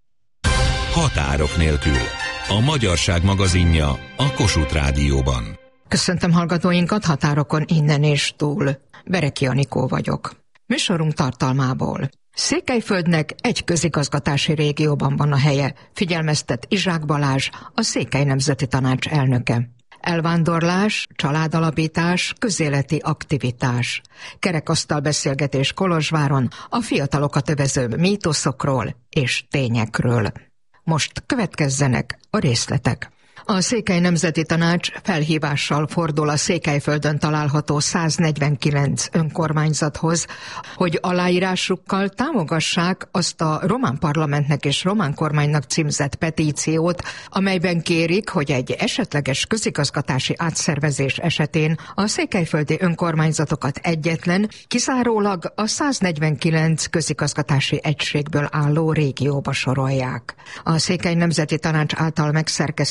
C: Határok nélkül. A magyarság magazinja a Kossuth Rádióban.
V: Köszöntöm hallgatóinkat határokon innen és túl. Bereki Anikó vagyok. Műsorunk tartalmából. Székelyföldnek egy közigazgatási régióban van a helye, figyelmeztet Izsák Balázs, a Székely Nemzeti Tanács elnöke. Elvándorlás, családalapítás, közéleti aktivitás. Kerekasztal beszélgetés Kolozsváron a fiatalokat övező mítoszokról és tényekről. Most következzenek a részletek. A Székely Nemzeti Tanács felhívással fordul a Székelyföldön található száznegyvenkilenc önkormányzathoz, hogy aláírásukkal támogassák azt a román parlamentnek és román kormánynak címzett petíciót, amelyben kérik, hogy egy esetleges közigazgatási átszervezés esetén a székelyföldi önkormányzatokat egyetlen, kizárólag a száznegyvenkilenc közigazgatási egységből álló régióba sorolják. A Székely Nemzeti Tanács által megszerkesztett petíció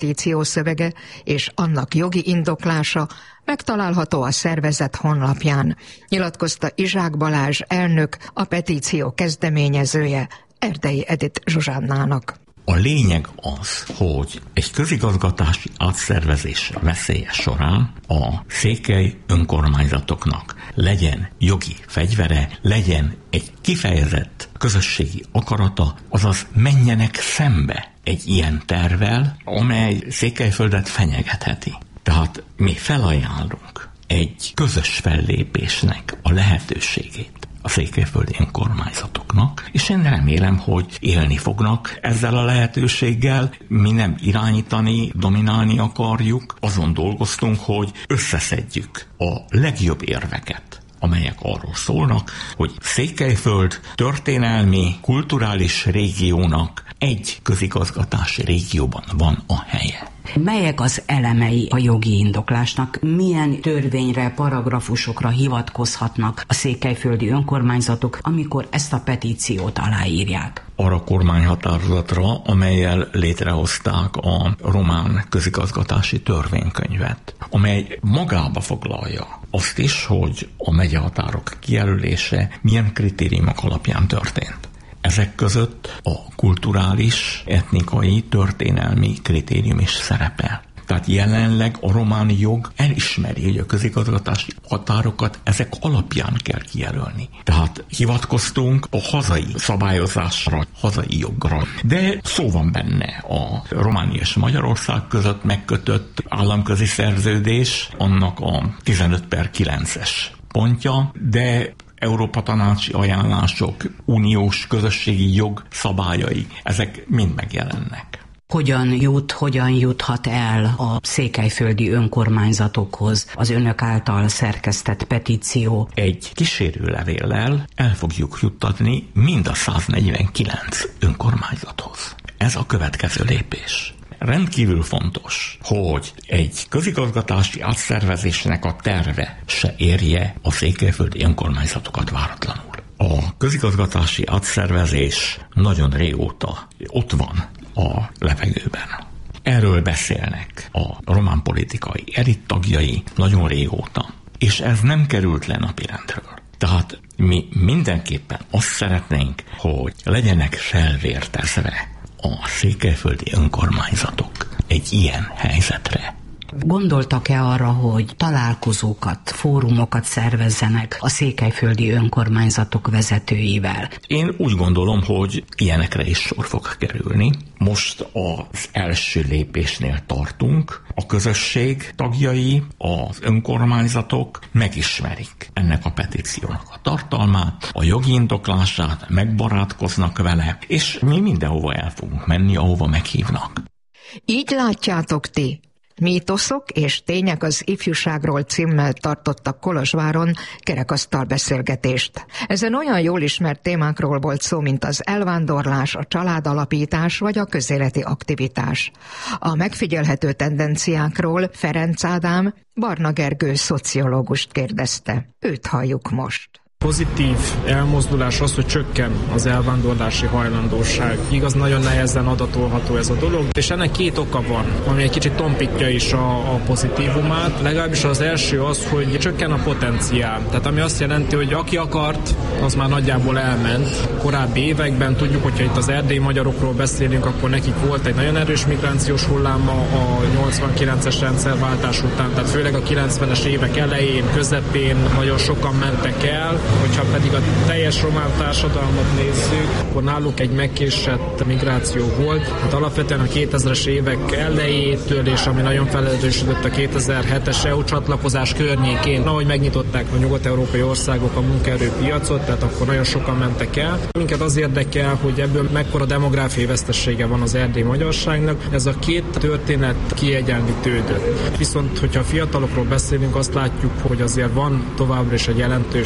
V: petíció szövege és annak jogi indoklása megtalálható a szervezet honlapján, nyilatkozta Izsák Balázs elnök, a petíció kezdeményezője Erdei Edith Zsuzsánnának.
A: A lényeg az, hogy egy közigazgatási átszervezés veszélye során a székely önkormányzatoknak legyen jogi fegyvere, legyen egy kifejezett közösségi akarata, azaz menjenek szembe egy ilyen tervvel, amely Székelyföldet fenyegetheti. Tehát mi felajánlunk egy közös fellépésnek a lehetőségét a székelyföldi önkormányzatoknak, és én remélem, hogy élni fognak ezzel a lehetőséggel. Mi nem irányítani, dominálni akarjuk, azon dolgoztunk, hogy összeszedjük a legjobb érveket, amelyek arról szólnak, hogy Székelyföld történelmi, kulturális régiónak egy közigazgatási régióban van a helye.
E: Melyek az elemei a jogi indoklásnak? Milyen törvényre, paragrafusokra hivatkozhatnak a székelyföldi önkormányzatok, amikor ezt a petíciót aláírják?
A: Arra kormányhatározatra, amellyel létrehozták a román közigazgatási törvénykönyvet, amely magába foglalja azt is, hogy a megyehatárok kijelölése milyen kritériumok alapján történt. Ezek között a kulturális, etnikai, történelmi kritérium is szerepel. Tehát jelenleg a román jog elismeri, hogy a közigazgatási határokat ezek alapján kell kijelölni. Tehát hivatkoztunk a hazai szabályozásra, hazai jogra. De szó van benne a Románia és Magyarország között megkötött államközi szerződés, annak a tizenöt per kilences pontja, de Európa tanácsi ajánlások, uniós közösségi jog szabályai, ezek mind megjelennek.
E: Hogyan jut, hogyan juthat el a székelyföldi önkormányzatokhoz az önök által szerkesztett petíció?
A: Egy kísérőlevéllel el fogjuk juttatni mind a száznegyvenkilenc önkormányzathoz. Ez a következő lépés. Rendkívül fontos, hogy egy közigazgatási átszervezésnek a terve se érje a székelyföldi önkormányzatokat váratlanul. A közigazgatási átszervezés nagyon régóta ott van a levegőben. Erről beszélnek a román politikai elit tagjai nagyon régóta, és ez nem került le napirendről. Tehát mi mindenképpen azt szeretnénk, hogy legyenek felvértezve a székelyföldi önkormányzatok egy ilyen helyzetre.
E: Gondoltak-e arra, hogy találkozókat, fórumokat szervezzenek a székelyföldi önkormányzatok vezetőivel?
A: Én úgy gondolom, hogy ilyenekre is sor fog kerülni. Most az első lépésnél tartunk. A közösség tagjai, az önkormányzatok megismerik ennek a petíciónak a tartalmát, a jogi indoklását, megbarátkoznak vele, és mi mindenhova el fogunk menni, ahova meghívnak.
V: Így látjátok ti? Mítoszok és tények az ifjúságról címmel tartottak Kolozsváron kerekasztal beszélgetést. Ezen olyan jól ismert témákról volt szó, mint az elvándorlás, a családalapítás vagy a közéleti aktivitás. A megfigyelhető tendenciákról Ferenc Ádám Barna Gergő szociológust kérdezte. Őt halljuk most.
O: Pozitív elmozdulás az, hogy csökken az elvándorlási hajlandóság. Igaz, nagyon nehezen adatolható ez a dolog, és ennek két oka van, ami egy kicsit tompítja is a, a pozitívumát. Legalábbis az első az, hogy csökken a potenciál. Tehát ami azt jelenti, hogy aki akart, az már nagyjából elment. Korábbi években tudjuk, hogyha itt az erdélyi magyarokról beszélünk, akkor nekik volt egy nagyon erős migrációs hulláma a nyolcvankilences rendszerváltás után, tehát főleg a kilencvenes évek elején, közepén nagyon sokan mentek el. Hogyha pedig a teljes román társadalmat nézzük, akkor náluk egy megkésett migráció volt. Hát alapvetően a kétezres évek elejétől, és ami nagyon felerősödött a kétezer-hetes é u csatlakozás környékén, ahogy megnyitották a nyugat-európai országok a munkaerőpiacot, tehát akkor nagyon sokan mentek el. Minket az érdekel, hogy ebből mekkora demográfiai vesztesége van az erdélyi magyarságnak. Ez a két történet kiegyenlítődött. Viszont, hogyha a fiatalokról beszélünk, azt látjuk, hogy azért van továbbra is egy jelentős szándék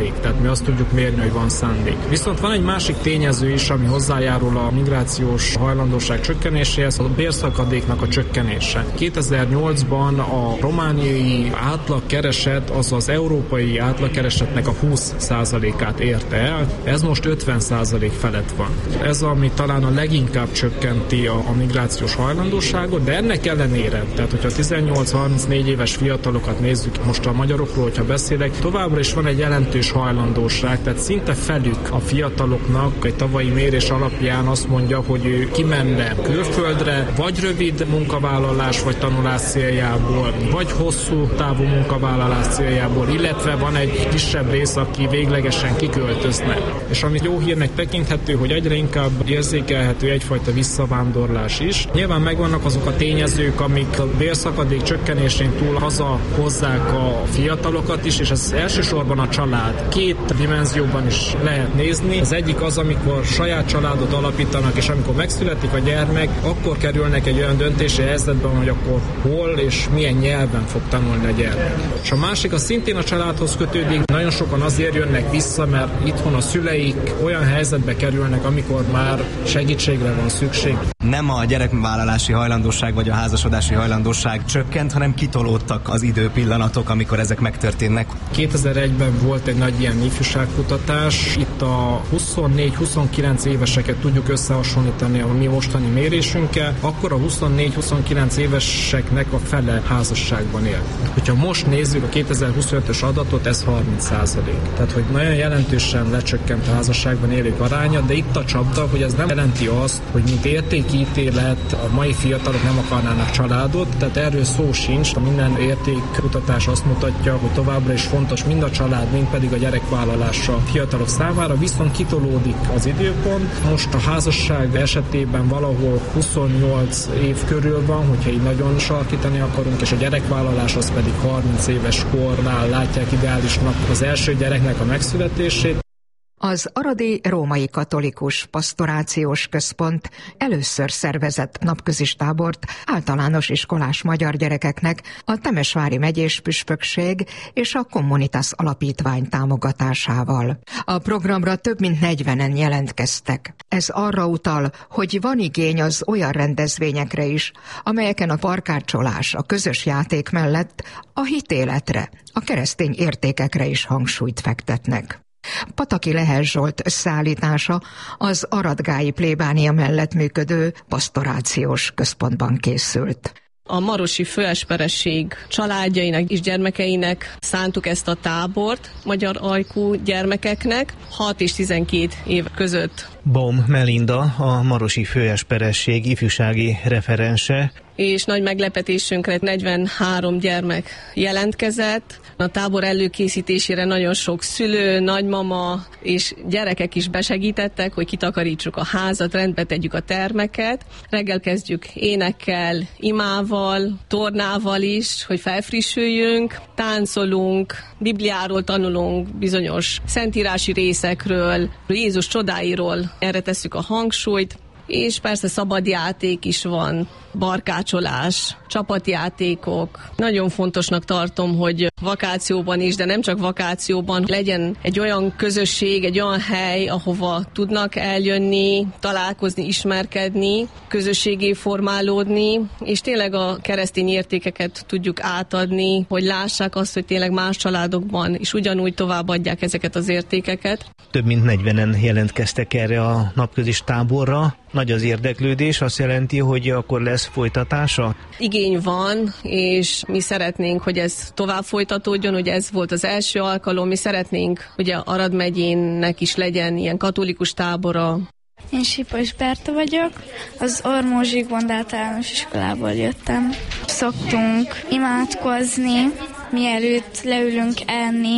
D: szándék, tehát mi azt tudjuk mérni, hogy van szándék. Viszont van egy másik tényező is, ami hozzájárul a migrációs hajlandóság csökkenéséhez, a bérszakadéknak a csökkenése. kétezer-nyolcban a romániai átlagkereset az az európai átlagkeresetnek a húsz százalékát érte el, ez most ötven százalék felett van. Ez, ami talán a leginkább csökkenti a, a migrációs hajlandóságot, de ennek ellenére, tehát hogyha tizennyolc-harmincnégy éves fiatalokat nézzük, most a magyarokról, hogyha beszélek, továbbra is van egy jelentős hajlandóság, tehát szinte felük a fiataloknak egy tavalyi mérés alapján azt mondja, hogy ő kimenne külföldre, vagy rövid munkavállalás, vagy tanulás céljából, vagy hosszú távú munkavállalás céljából, illetve van egy kisebb rész, aki véglegesen kiköltözne. És ami jó hírnek tekinthető, hogy egyre inkább érzékelhető egyfajta visszavándorlás is. Nyilván megvannak azok a tényezők, amik a bérszakadék csökkenésén túl haza hozzák a fiatalokat is, és ez elsősorban a család. Két dimenzióban is lehet nézni. Az egyik az, amikor saját családot alapítanak, és amikor megszületik a gyermek, akkor kerülnek egy olyan döntési helyzetben, hogy akkor hol és milyen nyelven fog tanulni a gyermek. És a másik, az szintén a családhoz kötődik. Nagyon sokan azért jönnek vissza, mert itthon a szüleik olyan helyzetbe kerülnek, amikor már segítségre van szükség.
K: Nem a gyerekvállalási hajlandóság vagy a házasodási hajlandóság csökkent, hanem kitolódtak az időpillanatok, amikor ezek megtörténnek.
D: kétezer-egyben volt egy nagy ilyen ifjúságkutatás. Itt a huszonnégy-huszonkilenc éveseket tudjuk összehasonlítani a mi mostani mérésünkkel, akkor a huszonnégy-huszonkilenc éveseknek a fele házasságban él. Hogyha most nézzük a kétezer-huszonötös adatot, ez harminc százalék. Tehát, hogy nagyon jelentősen lecsökkent a házasságban élők aránya, de itt a csapda, hogy ez nem jelenti azt, hogy mint értékítélet a mai fiatalok nem akarnának családot, tehát erről szó sincs. Minden értékkutatás azt mutatja, hogy továbbra is fontos mind a család, mind pedig a gyerekvállalása a fiatalok számára, viszont kitolódik az időpont. Most a házasság esetében valahol huszonnyolc év körül van, hogyha így nagyon sarkítani akarunk, és a gyerekvállalás az pedig harminc éves kornál látják ideálisnak az első gyereknek a megszületését.
V: Az Aradi Római Katolikus Pastorációs Központ először szervezett napközis tábort általános iskolás magyar gyerekeknek a Temesvári megyés püspökség és a Communitas alapítvány támogatásával. A programra több mint negyvenen jelentkeztek. Ez arra utal, hogy van igény az olyan rendezvényekre is, amelyeken a parkácsolás, a közös játék mellett a hitéletre, a keresztény értékekre is hangsúlyt fektetnek. Pataki Lehel Zsolt összeállítása az aradgályi plébánia mellett működő pastorációs központban készült.
W: A marosi főesperesség családjainak és gyermekeinek szántuk ezt a tábort, magyar ajkú gyermekeknek, hat és tizenkét év között.
X: Baum Melinda, a marosi főesperesség ifjúsági referense.
W: És nagy meglepetésünkre negyvenhárom gyermek jelentkezett. A tábor előkészítésére nagyon sok szülő, nagymama és gyerekek is besegítettek, hogy kitakarítsuk a házat, rendbe tegyük a termeket. Reggel kezdjük énekkel, imával, tornával is, hogy felfrissüljünk, táncolunk, Bibliáról tanulunk, bizonyos szentírási részekről, Jézus csodáiról, erre tesszük a hangsúlyt. És persze szabadjáték is van, barkácsolás, csapatjátékok. Nagyon fontosnak tartom, hogy vakációban is, de nem csak vakációban legyen egy olyan közösség, egy olyan hely, ahova tudnak eljönni, találkozni, ismerkedni, közösségé formálódni, és tényleg a keresztény értékeket tudjuk átadni, hogy lássák azt, hogy tényleg más családokban is ugyanúgy továbbadják ezeket az értékeket.
X: Több mint negyvenen jelentkeztek erre a napközis táborra. Nagy az érdeklődés, azt jelenti, hogy akkor lesz folytatása?
W: Igény van, és mi szeretnénk, hogy ez tovább folytatódjon, hogy ez volt az első alkalom, mi szeretnénk, hogy a Arad megyének is legyen ilyen katolikus tábora.
Y: Én Sipos Berta vagyok, az Ormó Zsigmond általános iskolából jöttem. Szoktunk imádkozni, mielőtt leülünk enni,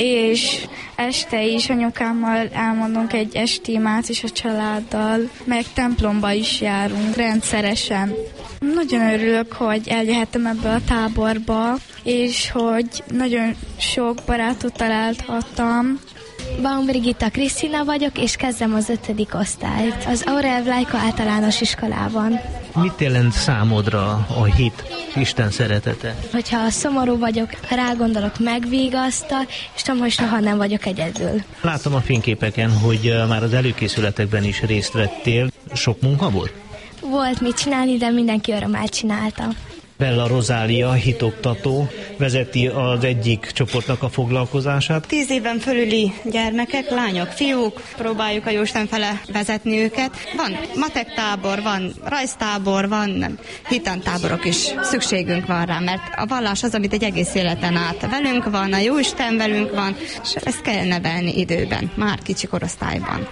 Y: és este is anyukámmal elmondunk egy esti imát is a családdal, meg templomba is járunk rendszeresen. Nagyon örülök, hogy eljöhettem ebbe a táborba, és hogy nagyon sok barátot találhattam,
G: Baum Brigitta Krisztina vagyok, és kezdem az ötödik osztályt az Aurel Vlajka általános iskolában.
X: Mit jelent számodra a hit, Isten szeretete?
G: Hogyha szomorú vagyok, rágondolok, megvigasztal, és tudom, hogy soha nem vagyok egyedül.
X: Látom a fényképeken, hogy már az előkészületekben is részt vettél. Sok munka volt?
G: Volt mit csinálni, de mindenki örömmel csinálta.
X: Bella Rozália, hitoktató, vezeti az egyik csoportnak a foglalkozását.
I: Tíz éven fölüli gyermekek, lányok, fiúk, próbáljuk a Jóisten fele vezetni őket. Van matek tábor, van rajztábor, van hitantáborok is. Szükségünk van rá, mert a vallás az, amit egy egész életen át velünk van, a Jóisten velünk van, és ezt kell nevelni időben, már kicsi korosztályban.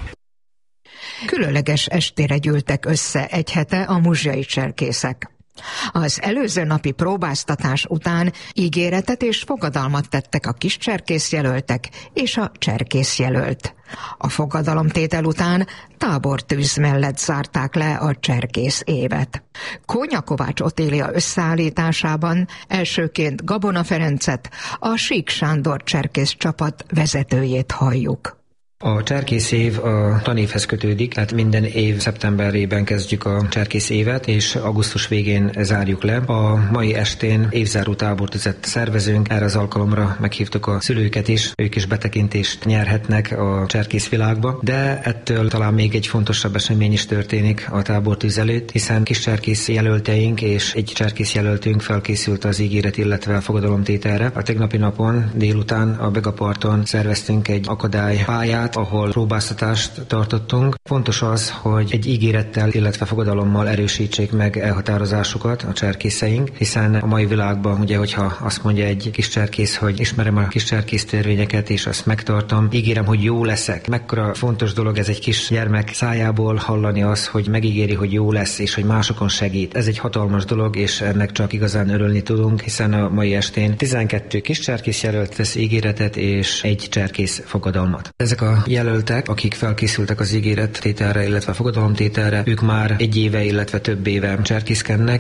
V: Különleges estére gyűltek össze egy hete a muzsiai cserkészek. Az előző napi próbáztatás után ígéretet és fogadalmat tettek a kis cserkészjelöltek és a cserkészjelölt. A fogadalomtétel után tábortűz mellett zárták le a cserkész évet. Kónya Kovács Otélia összeállításában elsőként Gabona Ferencet, a Sík Sándor cserkész csapat vezetőjét halljuk.
J: A cserkész év a tanévhez kötődik, tehát minden év szeptemberében kezdjük a cserkész évet, és augusztus végén zárjuk le. A mai estén évzáró tábortüzet szervezünk, erre az alkalomra meghívtuk a szülőket is, ők is betekintést nyerhetnek a cserkész világba, de ettől talán még egy fontosabb esemény is történik a tábortűz előtt, hiszen kis cserkész jelölteink és egy cserkész jelöltünk felkészült az ígéret, illetve a fogadalomtételre. A tegnapi napon délután a Begaparton szerveztünk egy akadálypályát, ahol próbáztatást tartottunk. Fontos az, hogy egy ígérettel, illetve fogadalommal erősítsék meg elhatározásukat a cserkészeink, hiszen a mai világban, ugye, hogyha azt mondja egy kis cserkész, hogy ismerem a kis cserkész törvényeket, és azt megtartom, ígérem, hogy jó leszek. Mekkora fontos dolog ez egy kis gyermek szájából hallani az, hogy megígéri, hogy jó lesz, és hogy másokon segít. Ez egy hatalmas dolog, és ennek csak igazán örülni tudunk, hiszen a mai estén tizenkettő kis cserkész jelölt tesz ígéretet, és egy cserkész fogadalmat. Ezek a jelöltek, akik felkészültek az ígérettételre, illetve a fogadalomtételre, ők már egy éve, illetve több éve cserkészkednek,